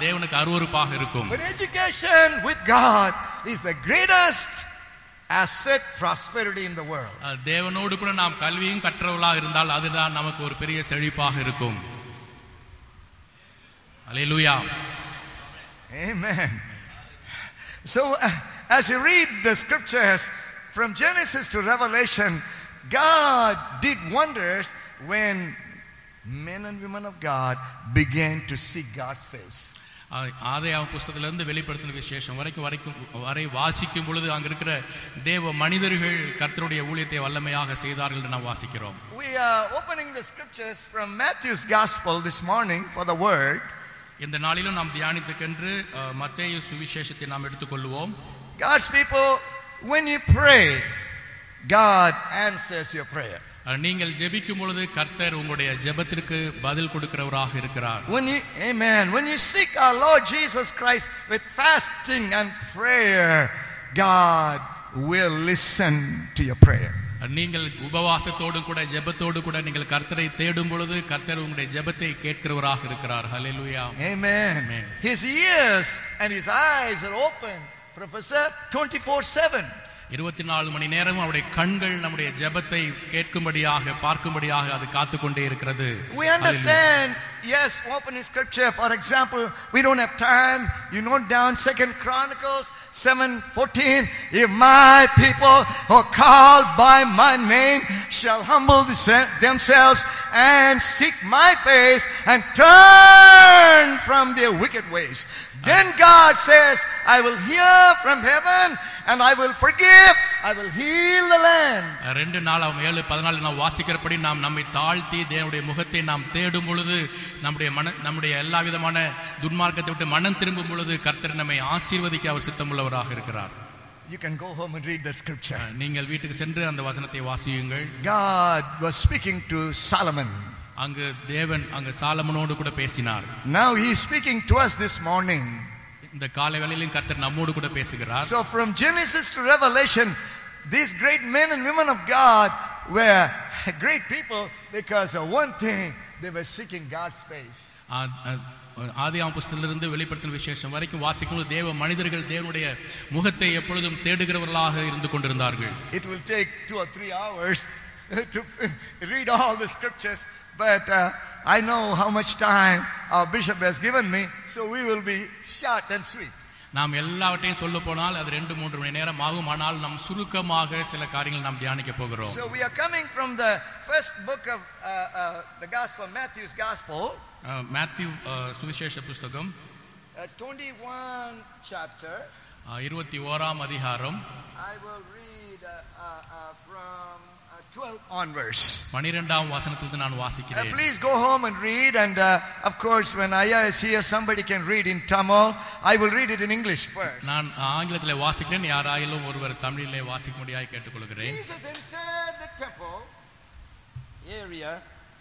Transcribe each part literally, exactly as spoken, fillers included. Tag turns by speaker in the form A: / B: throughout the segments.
A: தேவனுக்கு அருவருப்பாக இருக்கும்.
B: But education with God is the greatest asset prosperity in the world.
A: தேவனோடு கூட நாம் கல்வியும் கற்றவர்களாக இருந்தால் அதுதான் நமக்கு ஒரு பெரிய செழிப்பாக இருக்கும். Hallelujah.
B: Amen. So uh, as you read the scriptures from Genesis to Revelation, God did wonders when men and women of God began to seek God's face.
A: ஆதியாகம புத்தகத்திலிருந்து வெளிப்படுத்தின விசேஷம் வரைக்கும் வரைக்கும் வரை வாசிக்கும் பொழுது அங்க இருக்கிற தேவ மனிதர்கள் கர்த்தருடைய ஊழியத்தை வல்லமையாக செய்தார்கள் என்று நாம் வாசிக்கிறோம்.
B: We are opening the scriptures from Matthew's gospel this morning for the word.
A: இந்த நாளிலும் நாம் தியானித்துக்கென்று மத்தேயு சுவிசேஷத்தை நாம் எடுத்துக்கொள்வோம்.
B: God's people, when you pray, God answers your prayer.
A: நீங்கள் ஜெபிக்கும் பொழுது கர்த்தர் உங்களுடைய ஜெபத்திற்கு பதில் கொடுக்கிறவராக இருக்கிறார்.
B: When you, amen, when you seek our Lord Jesus Christ with fasting and prayer, God will listen to your prayer.
A: நீங்கள் உபவாசத்தோடு கூட ஜெபத்தோடு கூட நீங்கள் கர்த்தரை தேடும் பொழுது கர்த்தர் உங்களுடைய ஜெபத்தை கேட்கிறவராக இருக்கிறார். ஹல்லேலூயா.
B: Amen. Amen. His ears and his eyes are open, Professor, twenty-four seven.
A: இருபத்தி நாலு மணி நேரம் அவருடைய கண்கள் நம்முடைய ஜெபத்தை கேட்கும்படியாக பார்க்கும்படியாக அது காத்துக்கொண்டே இருக்கிறது.
B: We understand, yes, open in scripture. For example, we don't have time. You note down Second Chronicles seven fourteen. If my people who are called by my name shall humble themselves and seek my face and turn from their wicked ways, then God says, I will hear from heaven and I will forgive, I will heal the land.
A: ரெண்டு நாளாம் ஏழு பதினாலு நாம் வாசிக்கிறபடி நாம் நம்மை தாழ்த்தி தேவனுடைய முகத்தை நாம் தேடும் பொழுது நம்முடைய மன நம்முடைய எல்லா விதமான துன்மார்க்கத்தை விட்டு மனம் திரும்பும் பொழுது கர்த்தர் நம்மை ஆசீர்வதிக்க அவர் சித்தமுள்ளவராக இருக்கிறார்.
B: You can go home and read that scripture.
A: நீங்கள் வீட்டுக்கு சென்று அந்த வசனத்தை வாசியுங்கள்.
B: God was speaking to Solomon.
A: அங்கு தேவன் அங்கு சாலமோனோடு கூட பேசினார்.
B: Now he is speaking to us this morning.
A: இந்த காலை வேளையிலும் கர்த்தர் நம்மோடு கூட பேசுகிறார்.
B: So from Genesis to Revelation, these great men and women of God were great people because of one thing, they were seeking God's face.
A: ஆதியாகம புத்தகத்திலிருந்து வெளிப்படுத்தின விசேஷம் வரைக்கும் வாசிக்கும் தேவ மனிதர்கள் தேவனுடைய முகத்தை எப்பொழுதும் தேடுகிறவர்களாக இருந்து கொண்டிருந்தார்கள்.
B: It will take two or three hours to read all the scriptures, but uh, I know how much time our bishop has given me, so we will be short and sweet.
A: நாம் எல்லாவற்றையும் சொல்ல போனால் அது ரெண்டு மூன்று மணி நேரம் ஆகும். ஆனால் நாம் சுருக்கமாக சில காரியங்கள் நாம் தியானிக்க போகிறோம்.
B: So we are coming from the first book of uh, uh, the gospel, Matthew's gospel.
A: Matthew சுவிசேஷ புத்தகம்
B: twenty-one chapter.
A: இருபத்தி ஓராம் அதிகாரம்.
B: I will read uh, uh, uh, from twelve onwards.
A: பன்னிரண்டாம் வசனத்திலிருந்து நான் வாசிக்கிறேன்.
B: Uh, please go home and read, and uh, of course when Aya is here, somebody can read in Tamil. I will read it in English first.
A: நான் ஆங்கிலத்திலே வாசிக்கிறேன். யாராயிலும் ஒருவர் தமிழிலே வாசிக்கும்படியாக கேட்டுக்கொள்கிறேன்.
B: Jesus entered the temple area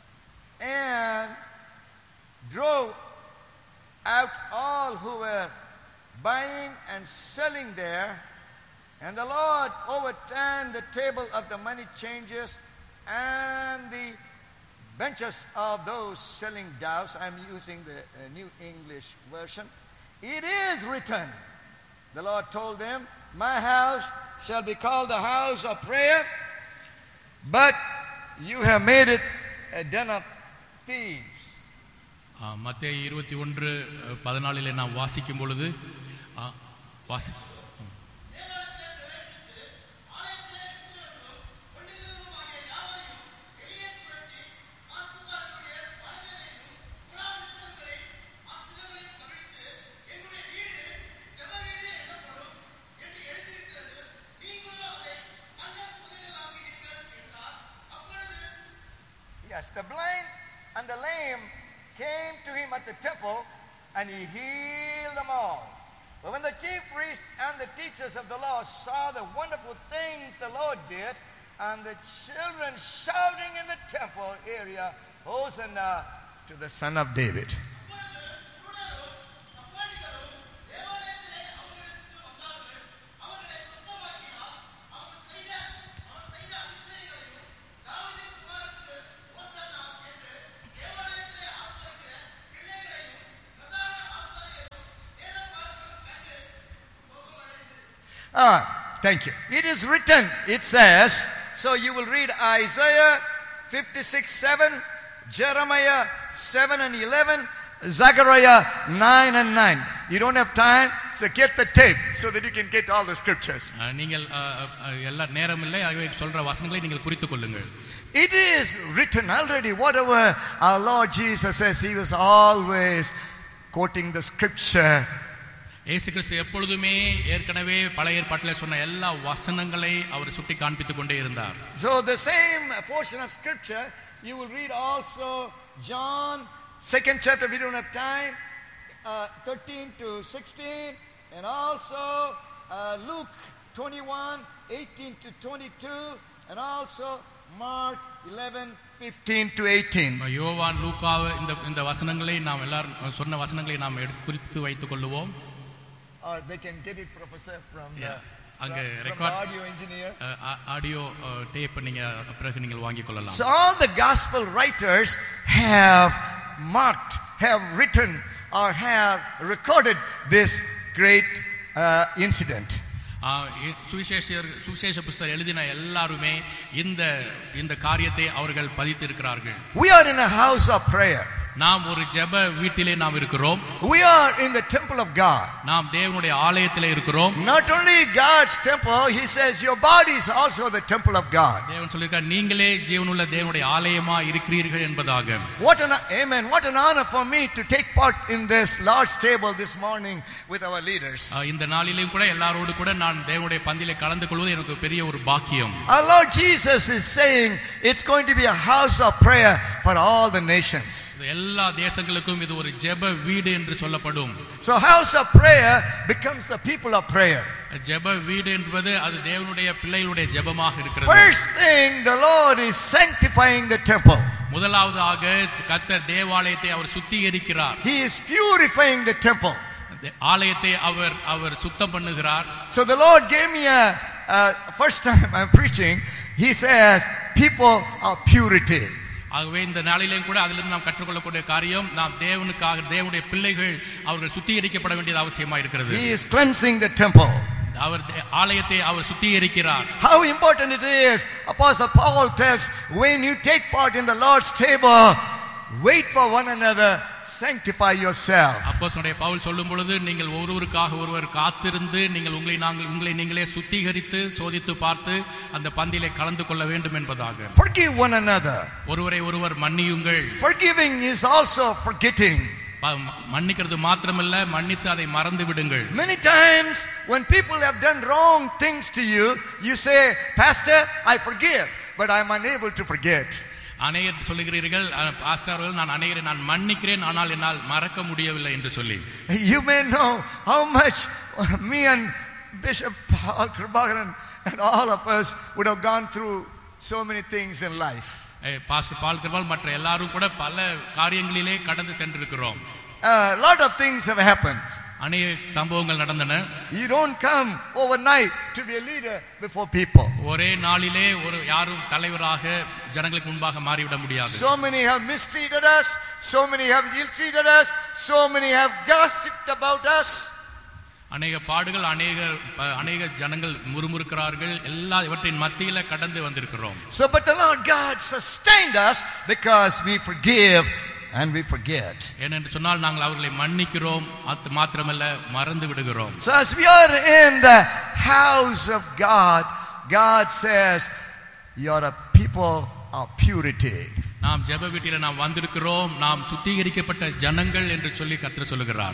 B: and drove out all who were buying and selling there. And the Lord overturned the table of the money changers and the benches of those selling doves. I'm using the uh, New English version. It is written, the Lord told them, my house shall be called the house of prayer, but you have made it a den of thieves.
A: மத்தேயு இருபத்தி ஒன்று பதினாலிலே நாம் வாசிக்கும் பொழுது வாசி
B: Yes, the blind and the lame came to him at the temple, and he healed them all. But when the chief priests and the teachers of the law saw the wonderful things the Lord did, and the children shouting in the temple area, Hosanna to the Son of David. Ah, thank you. It is written, it says, so you will read Isaiah fifty-six seven, Jeremiah seven and eleven, Zechariah nine and nine. You don't have time, so get the tape so that you can get all the scriptures.
A: அஹ், நீங்கள் அஹ், அஹ், எல்லா நேரம் இல்லை ஆகவே சொல்ற வசனங்களை நீங்கள் குறித்துக் கொள்ளுங்கள்.
B: It is written already. Whatever our Lord Jesus says, he was always quoting the scripture.
A: இயேசு கிறிஸ்து எப்பொழுதுமே ஏற்கனவே பழைய ஏற்பாட்டிலே சொன்ன எல்லா வசனங்களை அவர் சுட்டி காண்பித்துக் கொண்டே இருந்தார்.
B: So the same portion of scripture you will read also John second chapter, we don't have time, uh, thirteen to sixteen, and also uh, Luke twenty-one eighteen to twenty-two, and also Mark eleven fifteen to eighteen.
A: யோவான் லூக்கா இந்த இந்த வசனங்களை நாம் எல்லாரும் சொன்ன வசனங்களை நாம் எடுத்து குறித்து வைத்துக் கொள்ளுவோம்.
B: Or they can get it, Professor, from
A: Yeah.
B: the,
A: அங்க
B: from, from the
A: record
B: audio engineer.
A: Audio tape நீங்க பிறகு நீங்கள் வாங்கிக் கொள்ளலாம்.
B: So all the gospel writers have marked, have written, or have recorded this great uh, incident.
A: சுவிசேஷர் சுவிசேஷ புஸ்தகம் எழுதின எல்லாருமே இந்த இந்த காரியத்தை அவர்கள் பதித்து இருக்கிறார்கள்.
B: We are in a house of prayer.
A: நாம் ஒரு ஜெப வீட்டிலே நாம் இருக்கிறோம்.
B: We are in the temple of God.
A: நாம் தேவனுடைய ஆலயத்திலே இருக்கிறோம்.
B: Not only God's temple, he says your body is also the temple of God.
A: தேவன் சொல்லிருக்கார் நீங்களே ஜீவனுள்ள தேவனுடைய ஆலயமா இருக்கிறீர்கள் என்பதாக.
B: What an amen, what an honor for me to take part in this Lord's table this morning with our leaders.
A: இந்த நாளிலேயும் கூட எல்லாரோடு கூட நான் தேவனுடைய பந்தியிலே கலந்து கொள்வது எனக்கு பெரிய ஒரு பாக்கியம்.
B: Our Lord Jesus is saying it's going to be a house of prayer for all the nations.
A: எல்லா தேசங்களுக்கும் இது ஒரு ஜெப வீடு என்று சொல்லப்படும்.
B: So house of prayer becomes the people of prayer.
A: ஜெப வீடு என்பது அது தேவனுடைய பிள்ளைகளுடைய ஜெபமாக இருக்கிறது.
B: First thing, the Lord is sanctifying the temple.
A: முதலாவதாக கர்த்தர் தேவாலயத்தை அவர் சுத்திகரிக்கிறார்.
B: He is purifying the temple.
A: ஆலயத்தை அவர் அவர் சுத்தம் பண்ணுகிறார்.
B: So the Lord gave me a uh, first time I'm preaching, he says people are purity.
A: ஆகவே இந்த நாளிலேயும் கூட அதிலிருந்து நாம் கற்றுக்கொள்ளக்கூடிய காரியம் நாம் தேவனுக்காக தேவனுடைய பிள்ளைகள் அவர்கள் சுத்திகரிக்கப்பட வேண்டியது அவசியமா இருக்கிறது.
B: He is cleansing the temple.
A: அவர் ஆலயத்தை அவர் சுத்திகரிக்கிறார்.
B: How important it is. Apostle Paul tells, when you take part in the Lord's table, wait for one another, sanctify yourself.
A: அப்போஸ்தலனாகிய பவுல் சொல்லும் பொழுது நீங்கள் ஒருவருக்காக ஒருவர் காத்திருந்து நீங்கள் உங்களை நாங்கள் உங்களை நீங்களே சுத்திகரித்து சோதித்து பார்த்து அந்த பந்தியிலே கலந்து கொள்ள வேண்டும் என்பதாக.
B: Forgive one another.
A: ஒருவரை ஒருவர் மன்னியுங்கள்.
B: Forgiving is also forgetting.
A: மன்னிக்கிறது மாத்திரமல்ல மன்னித்து அதை மறந்து விடுங்கள்.
B: Many times when people have done wrong things to you, you say, Pastor, I forgive, but I am unable to forget.
A: அநேகர் சொல்லுகிறீர்கள் பாஸ்டர் அவர்கள் நான் அநேகரை நான் மன்னிக்கிறேன் ஆனால் என்னால் மறக்க முடியவில்லை என்று சொல்லி.
B: You may know how much me and Bishop Paul Kribakaran and all of us would have gone through so many things in life.
A: Pastor பால் கிருபால் மற்ற எல்லாரும் கூட பல காரியங்களிலே கடந்து சென்றிருக்கிறோம்.
B: A lot of things have happened.
A: அநேக சம்பவங்கள் நடந்தன.
B: You don't come overnight to be a leader before people.
A: ஒரே நாளிலே ஒரு யாரும் தலைவராக ஜனங்களுக்கு முன்பாக மாறிவிட முடியாது.
B: So many have mistreated us, so many have ill-treated us, so many have gossiped about us.
A: அநேக பாடுகள் அநேக அநேக ஜனங்கள் முறுமுறுக்கிறார்கள் எல்லா இவற்றின் மத்தியில கடந்து வந்திருக்கிறோம்.
B: So but the Lord God sustained us because we forgive and we forget.
A: ஏனென்று சொன்னால் நாங்கள் அவர்களை மன்னிக்கிறோம் அது மாத்திரமல்ல மறந்து விடுகிறோம்.
B: So as we are in the house of God, God says you are a people of purity.
A: நாம் ஜெப வீட்டில நாம் வந்திருக்கிறோம் நாம் சுத்திகரிக்கப்பட்ட ஜனங்கள் என்று சொல்லி கர்த்தர் சொல்லுகிறார்.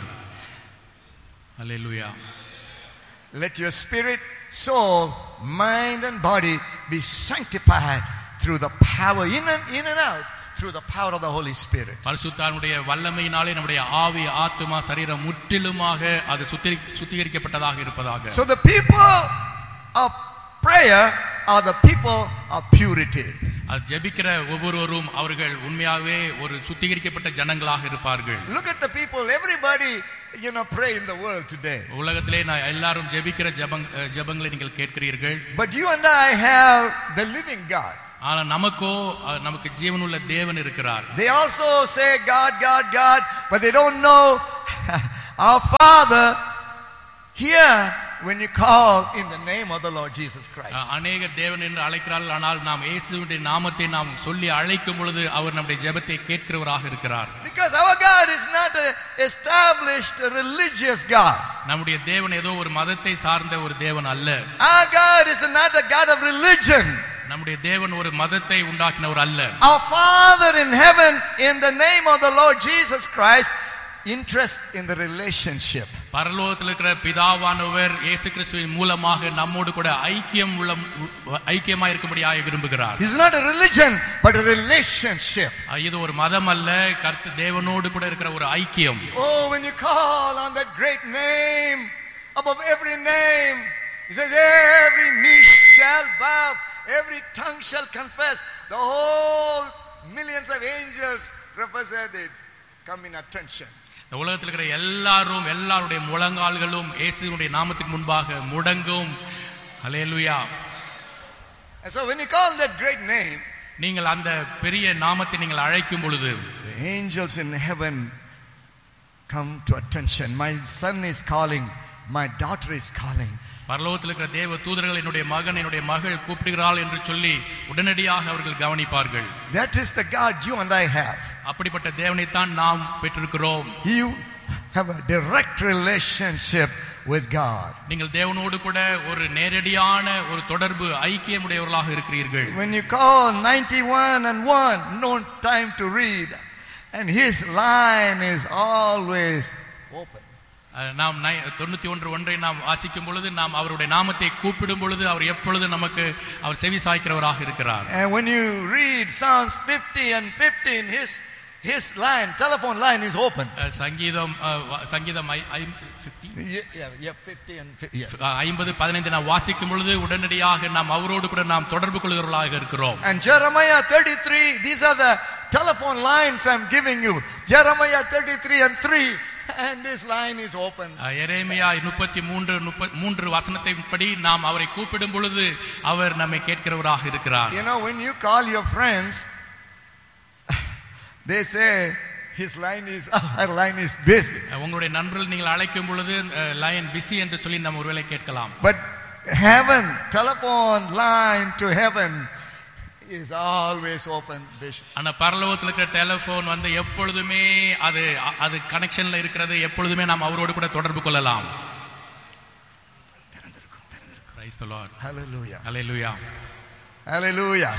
A: Hallelujah.
B: Let your spirit, soul, mind and body be sanctified through the power in and in and out through the power of the Holy Spirit.
A: பரிசுத்தாவினுடைய வல்லமையினாலே நம்முடைய ஆவி ஆத்துமா சரீரம் முற்றிலுமாக அது சுத்திகரிக்கப்பட்டதாக இருப்பதாக.
B: So the people of prayer are the people of purity.
A: அது ஜெபிக்கிற ஒவ்வொருவரும் அவர்கள் உண்மையாகவே ஒரு சுத்திகரிக்கப்பட்ட ஜனங்களாக இருப்பார்கள்.
B: Look at the people, everybody you know pray in the world today.
A: உலகத்திலே நான் எல்லாரும் ஜெபிக்கிற ஜெபங் ஜெபங்களை நீங்கள் கேட்கிறீர்கள்.
B: But you and I have the living God.
A: ஆனா நமக்கோ நமக்கு ஜீவனுள்ள தேவன் இருக்கிறார்.
B: They also say God, God, God, but they don't know our Father here when you call in the name of the Lord Jesus Christ.
A: அநேகர் தேவன் என்று அழைக்கிறார்கள், ஆனால் நாம் இயேசுவின் நாமத்தை நாம் சொல்லி அழைக்கும் பொழுது அவர் நம்முடைய ஜெபத்தை கேட்கிறவராக இருக்கிறார்.
B: Because our God is not a established religious God.
A: நம்முடைய தேவன் ஏதோ ஒரு மதத்தை சார்ந்த ஒரு தேவன் அல்ல.
B: Our God is not a God of religion.
A: நம்முடைய தேவன் ஒரு மதத்தை உண்டாக்கினவர் அல்ல.
B: Our Father in heaven, in the name of the Lord Jesus Christ, interest in the relationship.
A: பரலோகத்தில் இருக்கிற பிதாவானவர் இயேசு கிறிஸ்துவின் மூலமாக நம்மோடு கூட ஐக்கியம் உள்ள ஐக்கியமாக இருக்கும்படியாக விரும்புகிறார்.
B: It's not a religion but a relationship.
A: இது ஒரு மதம் அல்ல, கர்த்த தேவனோடு கூட இருக்கிற ஒரு ஐக்கியம்.
B: Oh, when you call on that great name above every name, he says every knee shall bow, every tongue shall confess. The whole millions of angels represented come in attention.
A: இந்த உலகத்தில் இருக்கிற எல்லாரும் எல்லாருடைய முழங்கால்களும் இயேசுவினுடைய நாமத்துக்கு முன்பாக முடங்கும். ஹல்லேலூயா.
B: And so when you call that great name,
A: நீங்கள் அந்த பெரிய நாமத்தை நீங்கள் அழைக்கும் பொழுது
B: the angels in heaven come to attention. My son is calling, my daughter is calling.
A: பரலோகத்தில் இருக்கிற தேவ தூதர்கள் என்னுடைய மகன் என்னுடைய மகள் கூப்பிடுகிறாள் என்று சொல்லி உடனடியாக அவர்கள் கவனிப்பார்கள்.
B: That is the God you and I have.
A: அப்படிப்பட்ட தேவனைத்தான் நாம் பெற்றிருக்கிறோம்.
B: You have a direct relationship with God.
A: நீங்கள் தேவனோடு கூட ஒரு நேரடியான ஒரு தொடர்பு ஐக்கியமுடையவர்களாக இருக்கிறீர்கள்.
B: When you call ninety-one and one, no time to read, and his line is always open.
A: நாம் தொண்ணூத்தி ஒன்று ஒன்றை நாம் வாசிக்கும் பொழுது நாம் அவருடைய நாமத்தை கூப்பிடும் பொழுது அவர் எப்பொழுது நமக்கு அவர் செவி சாய்க்கிறவராக இருக்கிறார்.
B: And when you read Psalms fifty and fifteen, his his line, telephone line is open.
A: சங்கீதம் சங்கீதம் ஐம்பது பதினைந்து நாம் வாசிக்கும் பொழுது உடனடியாக நாம் அவரோடு கூட நாம் தொடர்பு கொள்கிறவர்களாக இருக்கிறோம்.
B: And Jeremiah thirty-three, these are the telephone lines I'm giving you. Jeremiah thirty-three and three, and this line is open.
A: எரேமியா முப்பத்தி மூன்று மூன்று வசனத்தின்படி நாம் அவரை கூப்பிடும் பொழுது அவர் நம்மை கேட்கிறவராக இருக்கிறார்.
B: You know, when you call your friends, they say his line is our line is busy.
A: உங்களுடைய நண்பர்கள் நீங்கள் அழைக்கும் பொழுது லைன் பிஸி என்று சொல்லி நம்ம ஒருவேளை கேட்கலாம்.
B: But heaven, telephone line to heaven is always open, Bishop.
A: ஆனா பரலோகத்தில் இருக்கிற டெலிபோன் வந்து எப்பொழுதுமே அது அது கனெக்ஷன்ல இருக்கிறது, எப்பொழுதுமே நாம் அவரோடு கூட தொடர்பு கொள்ளலாம். Praise the Lord.
B: Hallelujah.
A: Hallelujah.
B: Hallelujah.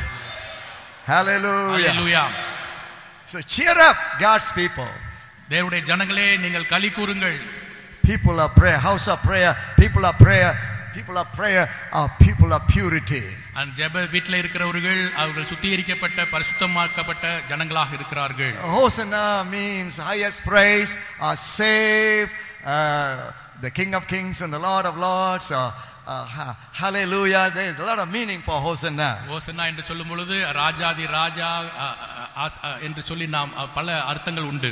B: Hallelujah.
A: Hallelujah.
B: So cheer up, God's people.
A: தேவனுடைய ஜனங்களே நீங்கள் களி கூறுங்கள்.
B: People of prayer, house of prayer, people of prayer, people of prayer are people of purity.
A: அந்த ஜெப வீட்டில் இருக்கிறவர்கள் அவர்கள் சுத்திகரிக்கப்பட்ட பரிசுத்தமாக்கப்பட்ட ஜனங்களாக இருக்கிறார்கள்.
B: Hosanna means highest praise, are saved, uh, the King of Kings and the Lord of Lords. Uh, uh, hallelujah. There is a lot of meaning for Hosanna.
A: ஹோசன்னா என்று சொல்லும் பொழுது ராஜாதி ராஜா என்று சொல்லி நாம் பல அர்த்தங்கள் உண்டு.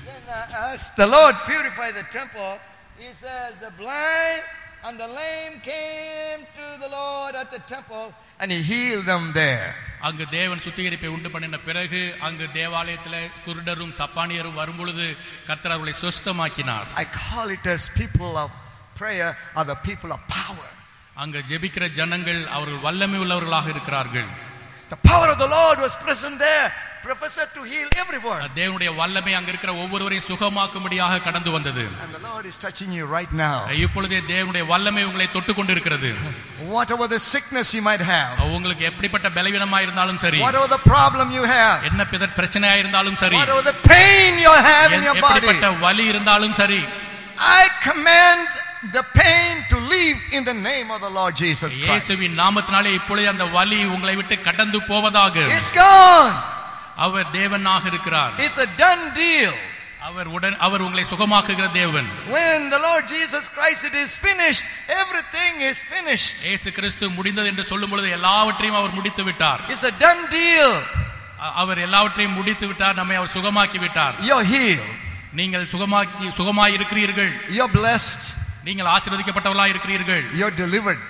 B: As the Lord purified the temple, he says the blind and the lame came to the Lord at the temple and he healed them there.
A: அங்கு தேவன் சுத்திகரிப்பை உண்டு பண்ணின பிறகு அங்கு தேவாலயத்தில் குருடரும் சப்பானியரும் வரும் பொழுது கர்த்தர் அவர்களை சுஸ்தமாக்கினார்.
B: I call it as people of prayer are the people of power.
A: அங்கு ஜெபிக்கிற ஜனங்கள் அவர்கள் வல்லமை உள்ளவர்களாக இருக்கிறார்கள்.
B: The power of the Lord was present there, professor to heal everyone.
A: தேவனுடைய வல்லமை அங்க இருக்கிற ஒவ்வொருவரையும் சுகமாக்கும்படியாக கடந்து வந்தது.
B: And the Lord is touching you right now.
A: இப்பொழுதே தேவனுடைய வல்லமை உங்களை தொட்டு கொண்டிருக்கிறது.
B: Whatever the sickness you might have,
A: உங்களுக்கு எப்படிப்பட்ட பலவீனமா இருந்தாலும் சரி,
B: whatever the problem you have,
A: என்ன பிரச்சனையா இருந்தாலும் சரி,
B: whatever the pain you have in your body,
A: எப்படிப்பட்ட வலி இருந்தாலும் சரி,
B: I command the pain to leave in the name of the Lord Jesus Christ.
A: இயேசுவின் நாமத்தினாலே இப்பொழுது அந்த வலி உங்களை விட்டு கடந்து போவதாக.
B: It's gone.
A: அவர் தேவனாக இருக்கிறார்.
B: It's a done deal.
A: அவர் உடன் அவர் உங்களை சுகமாக்குகிற தேவன்.
B: When the Lord Jesus Christ it is finished, everything is finished.
A: இயேசு கிறிஸ்து முடிந்தது என்று சொல்லும் பொழுது எல்லாவற்றையும் அவர் முடித்து விட்டார்.
B: It's a done deal.
A: அவர் எல்லாவற்றையும் முடித்து விட்டார், நம்மை அவர் சுகமாக்கி விட்டார்.
B: You're healed.
A: நீங்கள் சுகமாக்கி சுகமாய் இருக்கிறீர்கள்.
B: You're blessed.
A: நீங்கள் ஆசீர்வதிக்கப்பட்டவர்களாய் இருக்கிறீர்கள்.
B: You're delivered.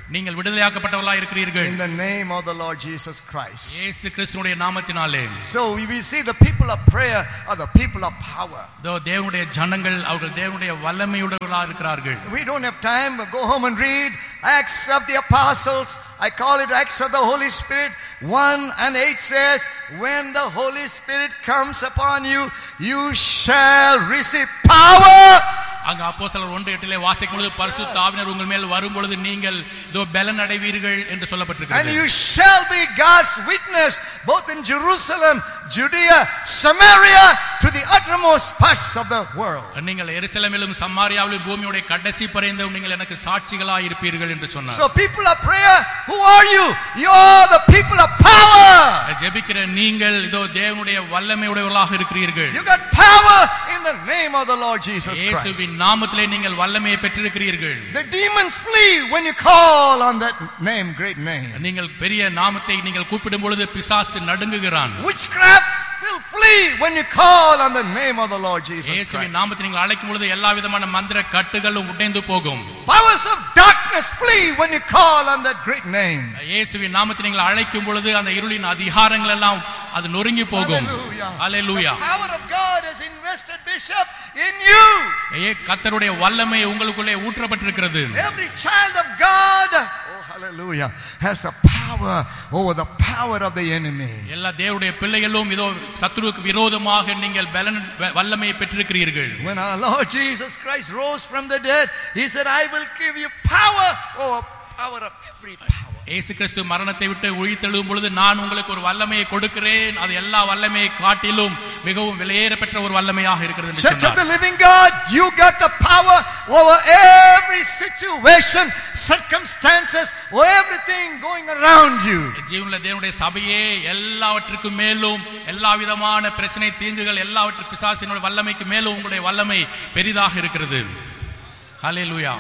A: நீங்கள் விடுதலையாக்கப்பட்டவர்களாய் இருக்கிறீர்கள்
B: in the name of the Lord Jesus Christ.
A: இயேசு கிறிஸ்துவினுடைய நாமத்தினாலே.
B: So we see the people of prayer are the people of power.
A: இதோ தேவனுடைய ஜனங்கள் அவர்கள் தேவனுடைய வல்லமையுள்ளவர்களாக இருக்கிறார்கள்.
B: We don't have time. Go home and read Acts of the Apostles. I call it Acts of the Holy Spirit. one and eight says, when the Holy Spirit comes upon you, you shall receive power.
A: அங்க அப்போஸ்தலர் ஒன்று எட்டிலே வாசிக்கும் பொழுது பரிசுத்த ஆவியானவர் உங்கள் மேல் வரும் பொழுது நீங்கள் இதோ பலன் அடைவீர்கள் என்று சொல்லப்பட்டிருக்கிறது.
B: And you shall be God's witness both in Jerusalem, Judea, Samaria, to the uttermost parts of the world.
A: நீங்கள் எருசலேமிலும் சமாரியாவிலும் பூமியுடைய கடைசி பரியந்தம் நீங்கள் எனக்கு சாட்சிகளாய் இருப்பீர்கள் என்று சொன்னார்.
B: So people of prayer, who are you? You are the people of power.
A: ஜெபிக்கிற நீங்கள் இதோ தேவனுடைய வல்லமையுடையவர்களாக இருக்கிறீர்கள்.
B: You got power in the name of the Lord Jesus Christ.
A: இயேசுவின் நாமத்திலே நீங்கள் வல்லமையை பெற்றிருக்கிறீர்கள்.
B: The demons flee when you call on that name, great name.
A: நீங்கள் பெரிய நாமத்தை நீங்கள் கூப்பிடும் பொழுது பிசாசு நடுங்குகிறான்.
B: Witchcraft will flee when you call on the name of the Lord Jesus Christ.
A: இயேசுவின் நாமத்தை நீங்கள் அழைக்கும் பொழுது எல்லா விதமான மந்திர கட்டுகளும் உடைந்து போகும்.
B: Powers of darkness flee when you call on that great name.
A: இயேசுவின் நாமத்தை நீங்கள் அழைக்கும் பொழுது அந்த இருளின் அதிகாரங்கள் எல்லாம் அது நொறுங்கி போகும். ஹalleluya.
B: The power of God has invested, Bishop, in you.
A: கர்த்தருடைய வல்லமை உங்களுக்குள்ளே ஊற்றப்பட்டிருக்கிறது.
B: Every child of God, oh hallelujah, has the power over the power of the enemy.
A: எல்லா தேவனுடைய பிள்ளைகளும் இதோ சத்துருவுக்கு விரோதமாக நீங்கள் வல்லமையை பெற்றிருக்கிறீர்கள்.
B: When our Lord Jesus Christ rose from the dead, he said, I will give you power over power of every power.
A: இயேசு கிறிஸ்து மரணத்தை விட்டு உயிர்த்தெழும் பொழுது நான் உங்களுக்கு ஒரு வல்லமையை கொடுக்கிறேன், அது எல்லா வல்லமையை காட்டிலும் மிகவும் விலையேற பெற்ற ஒரு வல்லமையாக இருக்கிறது என்று
B: Church of
A: சொன்னார்.
B: the living God, you got the power over every situation, circumstances, or everything going around you.
A: ஜீவனுள்ள தேவனுடைய சபையே எல்லாவற்றுக்கும் மேலும் எல்லா விதமான பிரச்சனை தீங்குகள் எல்லாவற்று பிசாசினுடைய வல்லமைக்கு மேலும் உங்களுடைய வல்லமை பெரிதாக இருக்கிறது. ஹalleluya.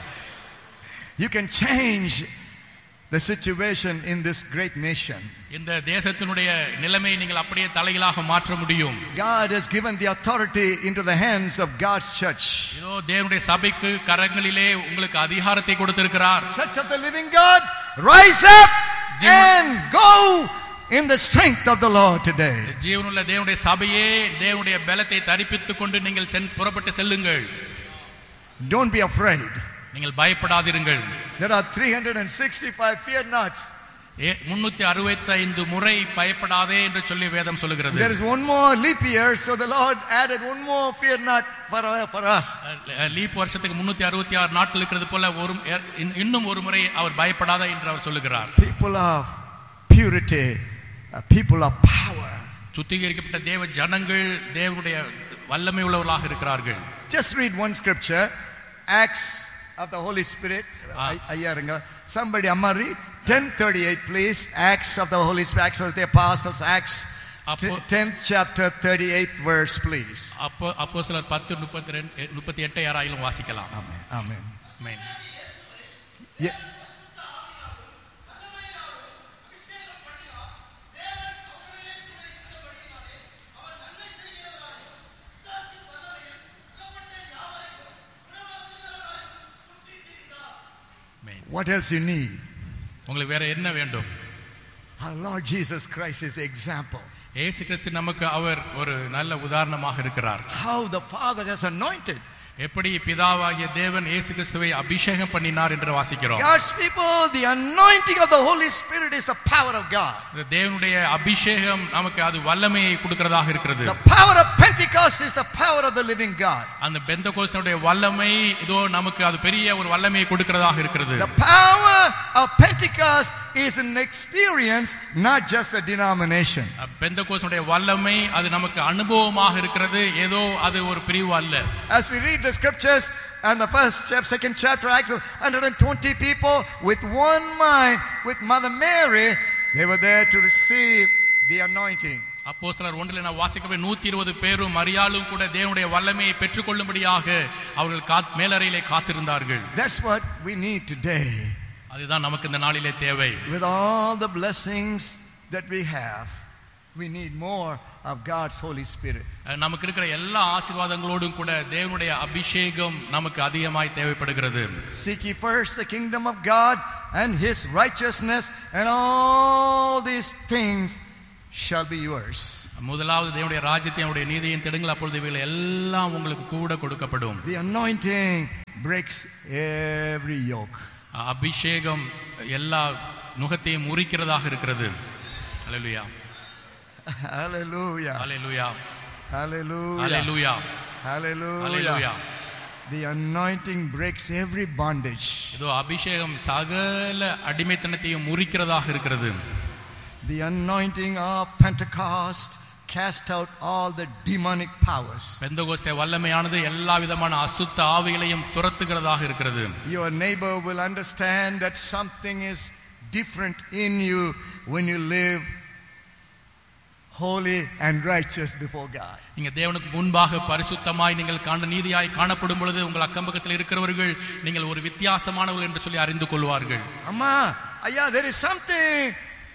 B: You can change the situation in this great nation.
A: இந்த தேசத்தினுடைய நிலைமையை நீங்கள் அப்படியே தலைகீழாக மாற்ற முடியும்.
B: God has given the authority into the hands of God's church.
A: இதோ தேவனுடைய சபைக்கு கரங்களிலே உங்களுக்கு அதிகாரத்தை கொடுத்திருக்கிறார்.
B: Church of the living God, rise up and go in the strength of the Lord today.
A: ஜீவனுள்ள தேவனுடைய சபையே தேவனுடைய பலத்தை தரிப்பித்துக் கொண்டு நீங்கள் புறப்பட்டு செல்லுங்கள்.
B: Don't be afraid.
A: நீங்கள் பயப்படாதிருங்கள்.
B: There are three hundred sixty-five fear nots.
A: முன்னூற்று அறுபத்தைந்து முறை பயப்படாதே என்று சொல்லி வேதம் சொல்லுகிறது.
B: There is one more leap year, so the Lord added one more fear not for for us.
A: Leaf வருஷத்துக்கு முன்னூற்று அறுபத்தி ஆறு நாட்கள் இருக்கிறது போல ஒரு இன்னும் ஒரு முறை அவர் பயப்படாதே என்று அவர் சொல்லுகிறார்.
B: People of purity, people of power.
A: சுத்திகரிக்கப்பட்ட தேவ ஜனங்கள் தேவனுடைய வல்லமை உள்ளவர்களாக இருக்கிறார்கள்.
B: Just read one scripture, Acts of the Holy Spirit. Ayaranga, somebody amma read ten thirty-eight please. Acts of the Holy Spirit, Acts of the Apostles, Acts tenth chapter thirty-eighth verse please.
A: அப்போ அப்போஸ்தலர் பத்து முப்பத்தி எட்டு யாராயிலும் வாசிக்கலாம்.
B: Amen. Amen.
A: Amen.
B: Yeah. What else you need?
A: உங்களுக்கு வேற என்ன வேண்டும்?
B: Our Lord Jesus Christ is the example.
A: இயேசு கிறிஸ்து நமக்கு அவர் ஒரு நல்ல உதாரணமாக இருக்கிறார்.
B: How the Father has anointed.
A: எப்படி பிதாவாகிய தேவன் இயேசு கிறிஸ்துவை அபிஷேகம் பண்ணினார் என்று வாசிக்கிறோம்.
B: God's people, the anointing of the Holy Spirit is the power of God.
A: தேவனுடைய அபிஷேகம் நமக்கு அது வல்லமையை கொடுக்கிறதாக இருக்கிறது.
B: The power of Pentecost is the power of the living God.
A: அந்த பெந்தகோஸ்துடைய வல்லமை இதோ நமக்கு அது பெரிய ஒரு வல்லமையை கொடுக்கிறதாக இருக்கிறது.
B: The power of Pentecost is an experience, not just a denomination.
A: பெந்தகோஸ்துடைய வல்லமை அது நமக்கு அனுபவமாக இருக்கிறது, ஏதோ அது ஒரு பிரிவு அல்ல.
B: As we read the scriptures and the first chapter, second chapter, Acts of one hundred twenty people with one mind, with Mother Mary, they were there to receive the anointing.
A: அப்போஸ்தலர் ஒன்றில் நான் வாசிக்கவே நூற்றி இருபது பேரும் மரியாளும் கூட தேவனுடைய வல்லமையை பெற்றுக்கொள்ளும்படியாக அவர்கள் மேலறையிலே காத்திருந்தார்கள்.
B: That's what we need today.
A: அதுதான் நமக்கு இந்த நாளிலே தேவை.
B: With all the blessings that we have, we need more of God's Holy Spirit.
A: நமக்கு இருக்கிற எல்லா ஆசீர்வாதங்களோடும் கூட தேவனுடைய அபிஷேகம் நமக்கு அதிகமாய் தேவைப்படுகிறது.
B: Seek ye first the kingdom of God and his righteousness, and all these things shall be yours.
A: முதலாவது தேவனுடைய ராஜ்யத்தையும் அவருடைய நீதியையும் தேடுங்கள், அப்பொழுது இவைகள் எல்லாம் உங்களுக்கு கூட கொடுக்கப்படும்.
B: The anointing breaks every yoke.
A: அபிஷேகம் எல்லா நுகத்தையும் முறிக்கிறதாக இருக்கிறது. ஹல்லேலூயா.
B: Hallelujah.
A: Hallelujah.
B: Hallelujah.
A: Hallelujah.
B: Hallelujah.
A: Hallelujah.
B: The anointing breaks every bondage.
A: இதோ அபிஷேகம் சகல அடிமைத்தனத்தையும் முறிக்கிறதாக இருக்கிறது.
B: The anointing of Pentecost cast out all the demonic powers.
A: பெந்தெகோஸ்தே வல்லமையானது எல்லா விதமான அசுத்த ஆவிகளையும் துரத்துகிறதாக இருக்கிறது.
B: Your neighbor will understand that something is different in you when you live holy and righteous before God.
A: நீங்க தேவனுக்கு முன்பாக பரிசுத்தமாய் நீங்கள் காண நீதியாய் காணப்படும் பொழுது உங்கள் அக்கம்பக்கத்தில் இருக்கிறவர்கள் நீங்கள் ஒரு வித்தியாசமானவர்கள் என்று சொல்லி அறிந்து கொள்வார்கள்.
B: Amma, ayya, there is something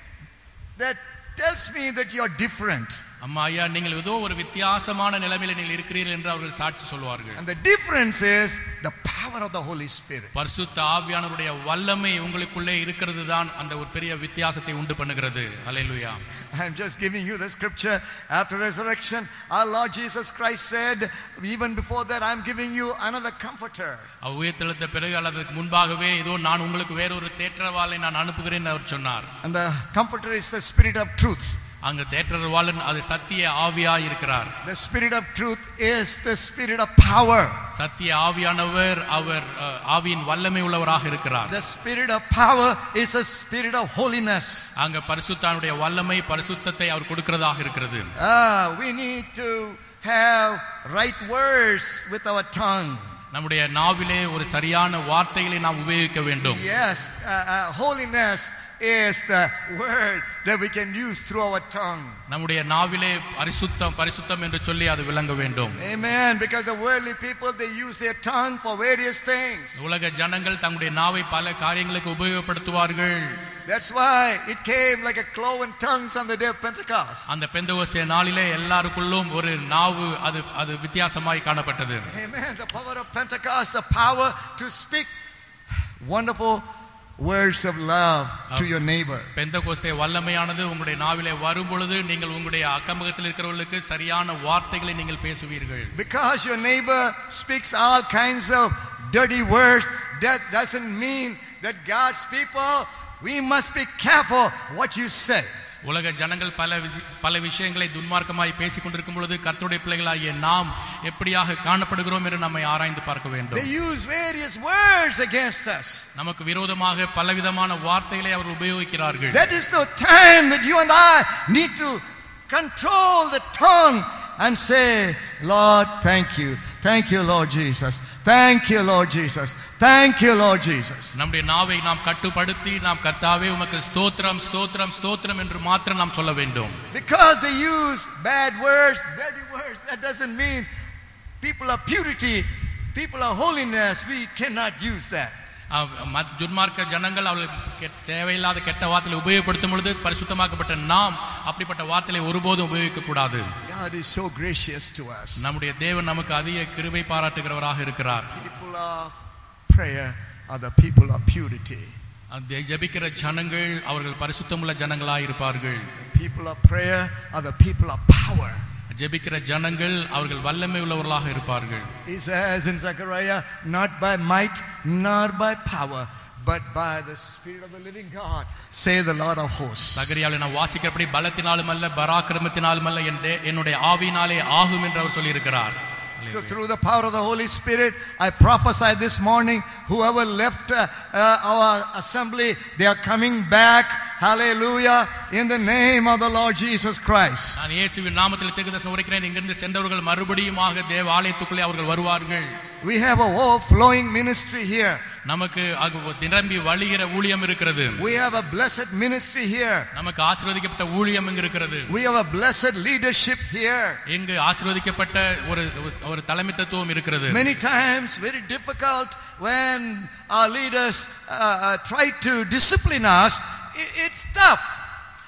B: that tells me that you are different.
A: அம்மா ஐயா, நீங்கள் ஏதோ ஒரு வித்தியாசமான நிலைமையில் நீங்கள் இருக்கிறீர்கள் என்று அவர்கள் சாட்சி சொல்வார்கள்.
B: And the difference is the power of the Holy Spirit.
A: பரிசுத்த ஆவியானவருடைய வல்லமை உங்களுக்குள்ளே இருக்கிறது தான் அந்த ஒரு பெரிய வித்தியாசத்தை உண்டு பண்ணுகிறது. ஹல்லேலூயா.
B: I am just giving you the scripture. After resurrection, our Lord Jesus Christ said, even before that, I am giving you another comforter.
A: அவர் உயிர்த்தெழுந்த பிறகு அல்லதுக்கு முன்பாகவே இதோ நான் உங்களுக்கு வேறொரு தேற்றவாளை நான் அனுப்புகிறேன் அவர் சொன்னார்.
B: And the comforter is the Spirit of truth.
A: அங்க தேற்றவாளன் அது சத்திய ஆவியாய் இருக்கிறார்.
B: The Spirit of truth is the Spirit of power.
A: சத்திய ஆவியானவர் அவர் ஆவியின் வல்லமை உள்ளவராக இருக்கிறார்.
B: The Spirit of power is a spirit of holiness.
A: அங்க பரிசுத்தனுடைய வல்லமை பரிசுத்தத்தை அவர் கொடுக்கிறதாக இருக்கிறது.
B: Ah, we need to have right words with our tongue.
A: நம்முடைய நாவிலே ஒரு சரியான வார்த்தைகளை நாம் உபயோகிக்க வேண்டும்.
B: Yes, uh, uh, holiness is the word that we can use through our tongue.
A: நம்முடைய நாவிலே பரிசுத்தம் பரிசுத்தம் என்று சொல்லி அது விளங்க வேண்டும்.
B: Amen. Because the worldly people, they use their tongue for various things.
A: உலக ஜனங்கள் தங்களுடைய நாவை பல காரியங்களுக்கு உபயோகப்படுத்துவார்கள்.
B: That's why it came like a cloven tongues on the day of Pentecost.
A: அந்த பெந்தெகோஸ்தே நாளிலே எல்லாருக்குள்ளும் ஒரு நாவு அது அது வித்தியாசமாய் காணப்பட்டது.
B: Amen. The power of Pentecost, the power to speak wonderful words of love to your neighbor.
A: பெந்தெகோஸ்தே வல்லமையானது உங்களுடைய நாவிலே வரும் பொழுது நீங்கள் உங்களுடைய அக்கம்பக்கத்தில் இருக்கிறவர்களுக்கு சரியான வார்த்தைகளை நீங்கள் பேசுவீர்கள்.
B: Because your neighbor speaks all kinds of dirty words, that doesn't mean that God's people, we must be careful what you say.
A: உலக ஜனங்கள் பல பல விஷயங்களை துன்மார்க்கமாய் பேசிக் கொண்டிருக்கும் பொழுது கர்த்தருடைய பிள்ளைகளாகிய நாம் எப்படியாக காணப்படுகிறோம் என்று நம்மை ஆராய்ந்து பார்க்க வேண்டும்.
B: They use various words against us.
A: நமக்கு விரோதமாக பலவிதமான வார்த்தைகளை அவர்கள் உபயோகிக்கிறார்கள்.
B: That is the time that you and I need to control the tongue and say, Lord, thank you. Thank you, Lord Jesus. Thank you, Lord Jesus. Thank you, Lord Jesus.
A: நம்முடைய நாவை நாம் கட்டுப்படுத்தி நாம் கர்த்தாவே உமக்கு ஸ்தோத்திரம் ஸ்தோத்திரம் ஸ்தோத்திரம் என்று மாத்திரம் நாம் சொல்ல வேண்டும்.
B: Because they use bad words, dirty words, that doesn't mean people of purity, people of holiness. We cannot use that.
A: துன்மார்க்க ஜனங்கள் அவர்களுக்கு தேவையில்லாத கெட்ட வார்த்தைகளை உபயோகப்படுத்தும் பொழுது பரிசுத்தமாக்கப்பட்ட நாம் அப்படிப்பட்ட வார்த்தைகளை ஒருபோதும் உபயோகிக்க கூடாது.
B: God is so gracious to us.
A: நம்முடைய தேவன் நமக்கு அதிக கிருபை பாராட்டுகிறவராக இருக்கிறார்.
B: People of prayer are the people of purity.
A: அந்த ஜெபிக்கிற ஜனங்கள் அவர்கள் பரிசுத்தமுள்ள ஜனங்களாய் இருப்பார்கள்.
B: People of prayer are the people of power.
A: ஜெபிக்கிற ஜனங்கள் அவர்கள் வல்லமை உள்ளவர்களாக இருப்பார்கள்.
B: He says in Zechariah, not by might nor by power, but by the Spirit of the living God, say the Lord of hosts.
A: சகரியாவிலே நான் வாசிக்கிறபடி பலத்தினாலும் அல்ல பராக்கிரமத்தினாலும் அல்ல என்னுடைய ஆவியினாலே ஆகும் என்று அவர் சொல்லி இருக்கிறார்.
B: So through the power of the Holy Spirit, I prophesy this morning, whoever left uh, uh, our assembly, they are coming back. Hallelujah, in the name of the Lord Jesus Christ.
A: நான் இயேசுவின் நாமத்தில் தீர்க்கதரிசனம் உரைக்கிறேன். இங்கிருந்து சென்றவர்கள் மறுபடியுமாக தேவ ஆலயத்துக்குள்ளே அவர்கள் வருவார்கள்.
B: We have a overflowing ministry here.
A: நமக்கு நிரம்பி வழிகிற ஊழியம் இருக்கிறது.
B: We have a blessed ministry here.
A: நமக்கு ஆசீர்வதிக்கப்பட்ட ஊழியம் இங்கு இருக்கிறது.
B: We have a blessed leadership here.
A: இங்கு ஆசீர்வதிக்கப்பட்ட ஒரு ஒரு தலைமைத்துவம் இருக்கிறது.
B: Many times very difficult when our leaders uh, uh, try to discipline us. It's tough.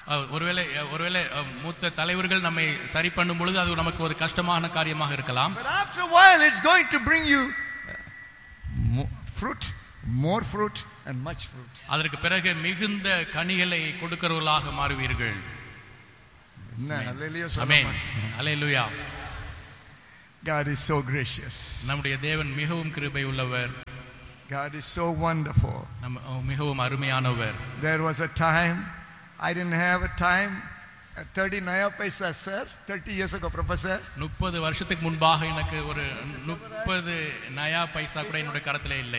A: ஒருவேளை ஒருவேளை மூத்த தலைவர்கள் நம்மை சரி பண்ணும் பொழுது அது நமக்கு ஒரு கஷ்டமான காரியமாக இருக்கலாம்.
B: But after a while it's going to bring you more fruit, more fruit and much fruit.
A: அதற்கு பிறகு மிகுந்த கனிகளை கொடுக்கிறவர்களாக மாறுவீர்கள்.
B: Hallelujah.
A: Amen. Hallelujah.
B: God is so gracious.
A: நம்முடைய தேவன் மிகவும் கிருபை உள்ளவர்.
B: God is so wonderful.
A: மிகவும் அருமையானவர்.
B: There was a time I didn't have a time thirty naya paisa sir thirty years ago professor
A: முப்பது வருஷத்துக்கு முன்பாக எனக்கு ஒரு முப்பது நயா பைசா கூட என்னோட கரத்திலே இல்லை.